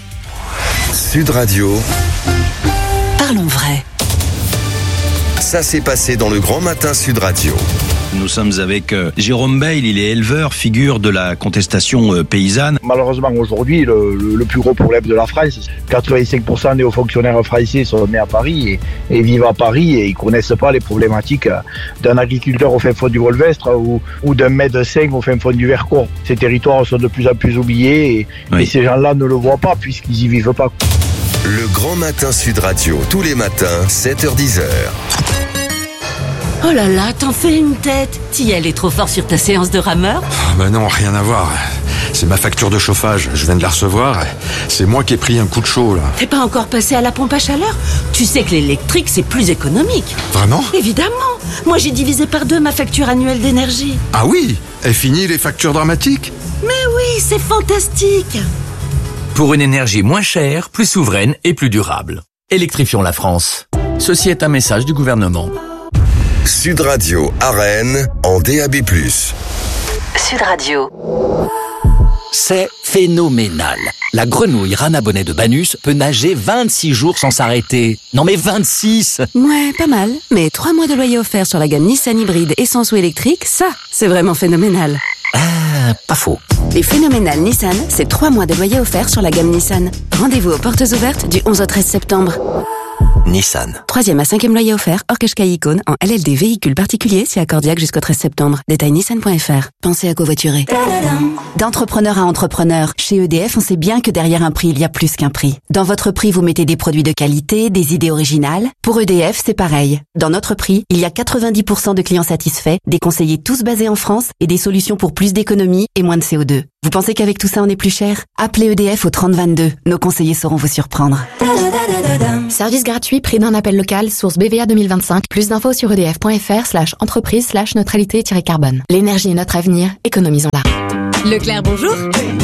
Sud Radio. Parlons vrai. Ça s'est passé dans le Grand Matin Sud Radio. Nous sommes avec euh, Jérôme Bail, il est éleveur, figure de la contestation euh, paysanne. Malheureusement aujourd'hui, le, le, le plus gros problème de la France, quatre-vingt-cinq pour cent des hauts fonctionnaires français sont nés à Paris et, et vivent à Paris et ils connaissent pas les problématiques d'un agriculteur au fin fond du Golvestre ou, ou d'un médecin au fin fond du Vercors. Ces territoires sont de plus en plus oubliés et, oui. et ces gens-là ne le voient pas puisqu'ils y vivent pas. Le Grand Matin Sud Radio, tous les matins, sept heures dix heures. Oh là là, t'en fais une tête. T'y allais trop fort sur ta séance de rameur? Oh bah non, rien à voir. C'est ma facture de chauffage, je viens de la recevoir. C'est moi qui ai pris un coup de chaud là. T'es pas encore passé à la pompe à chaleur? Tu sais que l'électrique c'est plus économique. Vraiment? Évidemment. Moi j'ai divisé par deux ma facture annuelle d'énergie. Ah oui? Et fini les factures dramatiques? Mais oui, c'est fantastique. Pour une énergie moins chère, plus souveraine et plus durable. Électrifions la France. Ceci est un message du gouvernement. Sud Radio à Rennes en D A B plus. Sud Radio. C'est phénoménal. La grenouille rana bonnet de Banus peut nager vingt-six jours sans s'arrêter. Non mais vingt-six! Ouais, pas mal. Mais trois mois de loyer offert sur la gamme Nissan hybride essence ou électrique, ça, c'est vraiment phénoménal. Ah, pas faux. Les phénoménales Nissan, c'est trois mois de loyer offert sur la gamme Nissan. Rendez-vous aux portes ouvertes du onze au treize septembre. Nissan. Troisième à cinquième loyer offert, hors Qashqai Icône, en L L D véhicule particulier, c'est accordiaque jusqu'au treize septembre. Détail nissan point f r. Pensez à covoiturer. D'entrepreneur à entrepreneur, chez E D F, on sait bien que derrière un prix, il y a plus qu'un prix. Dans votre prix, vous mettez des produits de qualité, des idées originales. Pour E D F, c'est pareil. Dans notre prix, il y a quatre-vingt-dix pour cent de clients satisfaits, des conseillers tous basés en France et des solutions pour plus d'économie et moins de C O deux. Vous pensez qu'avec tout ça, on est plus cher? Appelez E D F au trente vingt-deux. Nos conseillers sauront vous surprendre. Service gratuit, prix d'un appel local, source B V A deux mille vingt-cinq. Plus d'infos sur edf point f r slash entreprise slash neutralité-carbone. L'énergie est notre avenir, économisons-la. Leclerc, bonjour.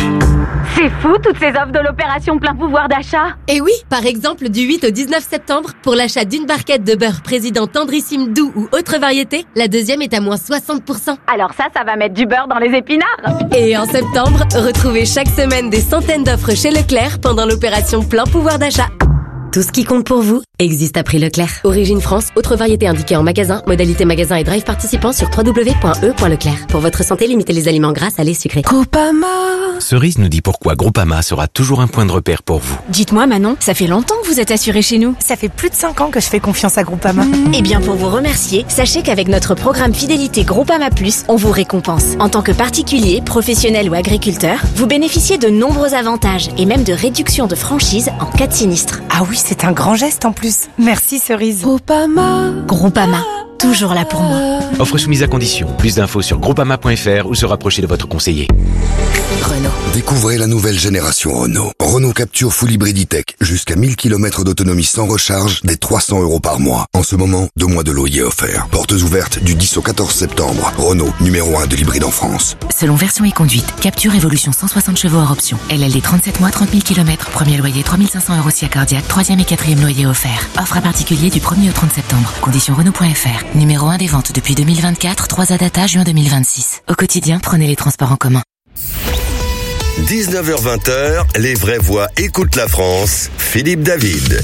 C'est fou, toutes ces offres de l'opération plein pouvoir d'achat. Et oui, par exemple, du huit au dix-neuf septembre, pour l'achat d'une barquette de beurre président tendrissime doux ou autre variété, la deuxième est à moins soixante pour cent. Alors ça, ça va mettre du beurre dans les épinards. Et en septembre, retrouvez chaque semaine des centaines d'offres chez Leclerc pendant l'opération plein pouvoir d'achat. Tout ce qui compte pour vous existe à prix Leclerc. Origine France, autre variété indiquée en magasin, modalité magasin et drive participant sur w w w point e point leclerc. Pour votre santé, limitez les aliments gras, salés, sucrés. Groupama. Cerise nous dit pourquoi Groupama sera toujours un point de repère pour vous. Dites-moi Manon, ça fait longtemps que vous êtes assuré chez nous. Ça fait plus de cinq ans que je fais confiance à Groupama. Mmh. Eh bien pour vous remercier, sachez qu'avec notre programme fidélité Groupama Plus, on vous récompense. En tant que particulier, professionnel ou agriculteur, vous bénéficiez de nombreux avantages et même de réductions de franchise en cas de sinistre. Ah oui, c'est un grand geste en plus. Merci Cerise. Groupama. Groupama, toujours là pour moi. Offre soumise à condition. Plus d'infos sur groupama point f r ou se rapprocher de votre conseiller. Renault. Découvrez la nouvelle génération Renault. Renault Capture Full Hybrid E-Tech. Jusqu'à mille kilomètres d'autonomie sans recharge, des trois cents euros par mois. En ce moment, deux mois de loyer offert. Portes ouvertes du dix au quatorze septembre. Renault, numéro un de l'hybride en France. Selon version et conduite, Capture Évolution cent soixante chevaux hors option. L L D trente-sept mois, trente mille kilomètres. Premier loyer trois mille cinq cents euros si accordiaque. Troisième et quatrième loyer offert. Offre à particulier du premier au trente septembre. Conditions Renault point f r. Numéro un des ventes depuis deux mille vingt-quatre. trois A data juin deux mille vingt-six. Au quotidien, prenez les transports en commun. dix-neuf heures vingt, les vraies voix écoutent la France. Philippe David.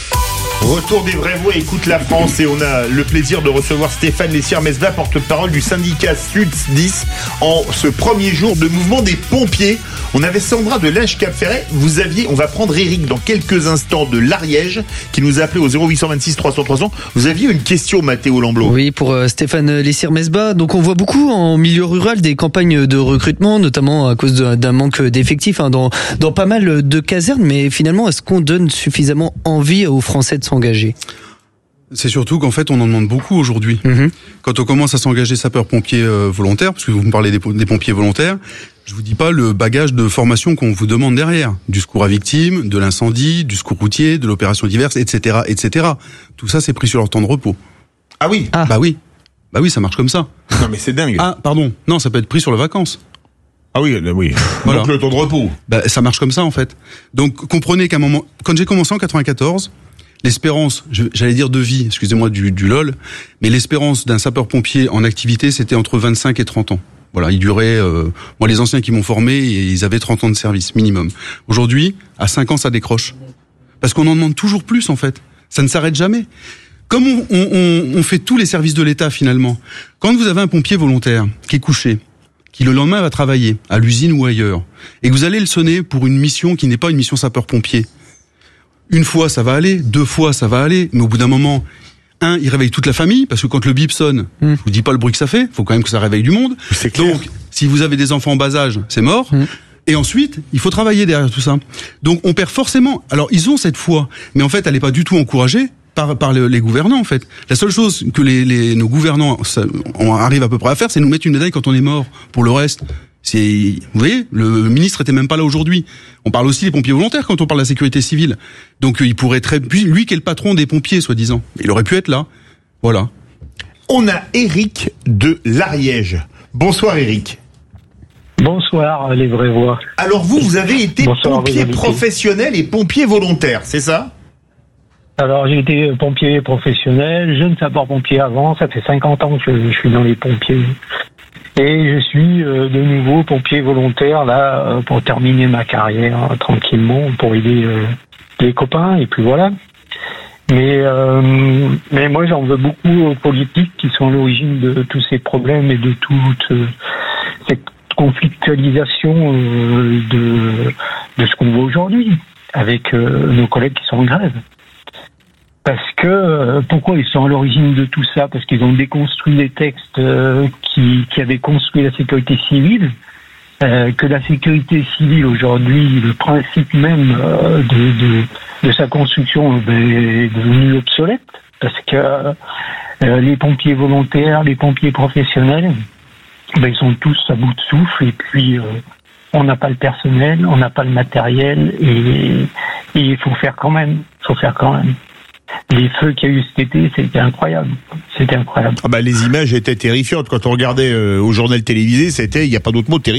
Retour des vraies voix écoute la France et on a le plaisir de recevoir Stéphane Lessière-Mesbah, porte-parole du syndicat Sud dix, en ce premier jour de mouvement des pompiers. On avait Sandra de Lynch-Cap-Ferret. Vous aviez, on va prendre Eric dans quelques instants de l'Ariège qui nous a appelé au zéro huit cent vingt-six trois cents trois cents. Vous aviez une question, Mathéo Lamblot. Oui, pour euh, Stéphane Lessière-Mesbah. Donc on voit beaucoup en milieu rural des campagnes de recrutement, notamment à cause de, d'un manque d'effectifs hein, dans, dans pas mal de casernes. Mais finalement, est-ce qu'on donne suffisamment envie aux Français de s'engager? C'est surtout qu'en fait, on en demande beaucoup aujourd'hui. Mmh. Quand on commence à s'engager sapeur-pompier euh, volontaire, parce que vous me parlez des, des pompiers volontaires, je vous dis pas le bagage de formation qu'on vous demande derrière. Du secours à victimes, de l'incendie, du secours routier, de l'opération diverse, et cetera, et cetera. Tout ça, c'est pris sur leur temps de repos. Ah oui? Ah. Bah oui. Bah oui, ça marche comme ça. Non mais c'est dingue. Ah, pardon. Non, ça peut être pris sur les vacances. Ah oui, oui. Voilà. Donc le temps de repos. Bah, ça marche comme ça, en fait. Donc, comprenez qu'à un moment, quand j'ai commencé en quatre-vingt-quatorze, l'espérance, j'allais dire de vie, excusez-moi du, du lol, mais l'espérance d'un sapeur-pompier en activité, c'était entre vingt-cinq et trente ans. Voilà, il durait, euh, moi les anciens qui m'ont formé, ils avaient trente ans de service, minimum. Aujourd'hui, à cinq ans, ça décroche. Parce qu'on en demande toujours plus, en fait. Ça ne s'arrête jamais. Comme on, on, on fait tous les services de l'État, finalement. Quand vous avez un pompier volontaire qui est couché, qui le lendemain va travailler, à l'usine ou ailleurs, et que vous allez le sonner pour une mission qui n'est pas une mission sapeur-pompier, une fois, ça va aller. Deux fois, ça va aller. Mais au bout d'un moment, un, il réveille toute la famille, parce que quand le bip sonne, mmh. je vous dis pas le bruit que ça fait, faut quand même que ça réveille du monde. C'est clair. Donc, si vous avez des enfants en bas âge, c'est mort. Mmh. Et ensuite, il faut travailler derrière tout ça. Donc, on perd forcément. Alors, ils ont cette foi, mais en fait, elle n'est pas du tout encouragée par, par les gouvernants, en fait. La seule chose que les, les, nos gouvernants ça, on arrive à peu près à faire, c'est nous mettre une médaille quand on est mort. Pour le reste, c'est, vous voyez, le ministre était même pas là aujourd'hui. On parle aussi des pompiers volontaires quand on parle de la sécurité civile. Donc il pourrait très, lui qui est le patron des pompiers, soi-disant, il aurait pu être là. Voilà. On a Eric de l'Ariège. Bonsoir Eric. Bonsoir les vraies voix. Alors vous, vous avez été Bonsoir, pompier professionnel et pompier volontaire, c'est ça? Alors j'ai été pompier professionnel, jeune sapeur-pompier avant, ça fait cinquante ans que je suis dans les pompiers. Et je suis euh, de nouveau pompier volontaire là euh, pour terminer ma carrière hein, tranquillement, pour aider euh, les copains et puis voilà. Mais euh, mais moi j'en veux beaucoup aux politiques qui sont à l'origine de tous ces problèmes et de toute euh, cette conflictualisation euh, de de ce qu'on voit aujourd'hui avec euh, nos collègues qui sont en grève. Parce que, euh, pourquoi ils sont à l'origine de tout ça? Parce qu'ils ont déconstruit les textes euh, qui, qui avaient construit la sécurité civile, euh, que la sécurité civile aujourd'hui, le principe même euh, de, de, de sa construction ben, est devenu obsolète, parce que euh, les pompiers volontaires, les pompiers professionnels, ben, ils sont tous à bout de souffle, et puis euh, on n'a pas le personnel, on n'a pas le matériel, et il faut faire quand même, il faut faire quand même. Les feux qu'il y a eu cet été, c'était incroyable. C'était incroyable. Ah bah, les images étaient terrifiantes. Quand on regardait euh, au journal télévisé, c'était, il n'y a pas d'autre mot, terrifiant.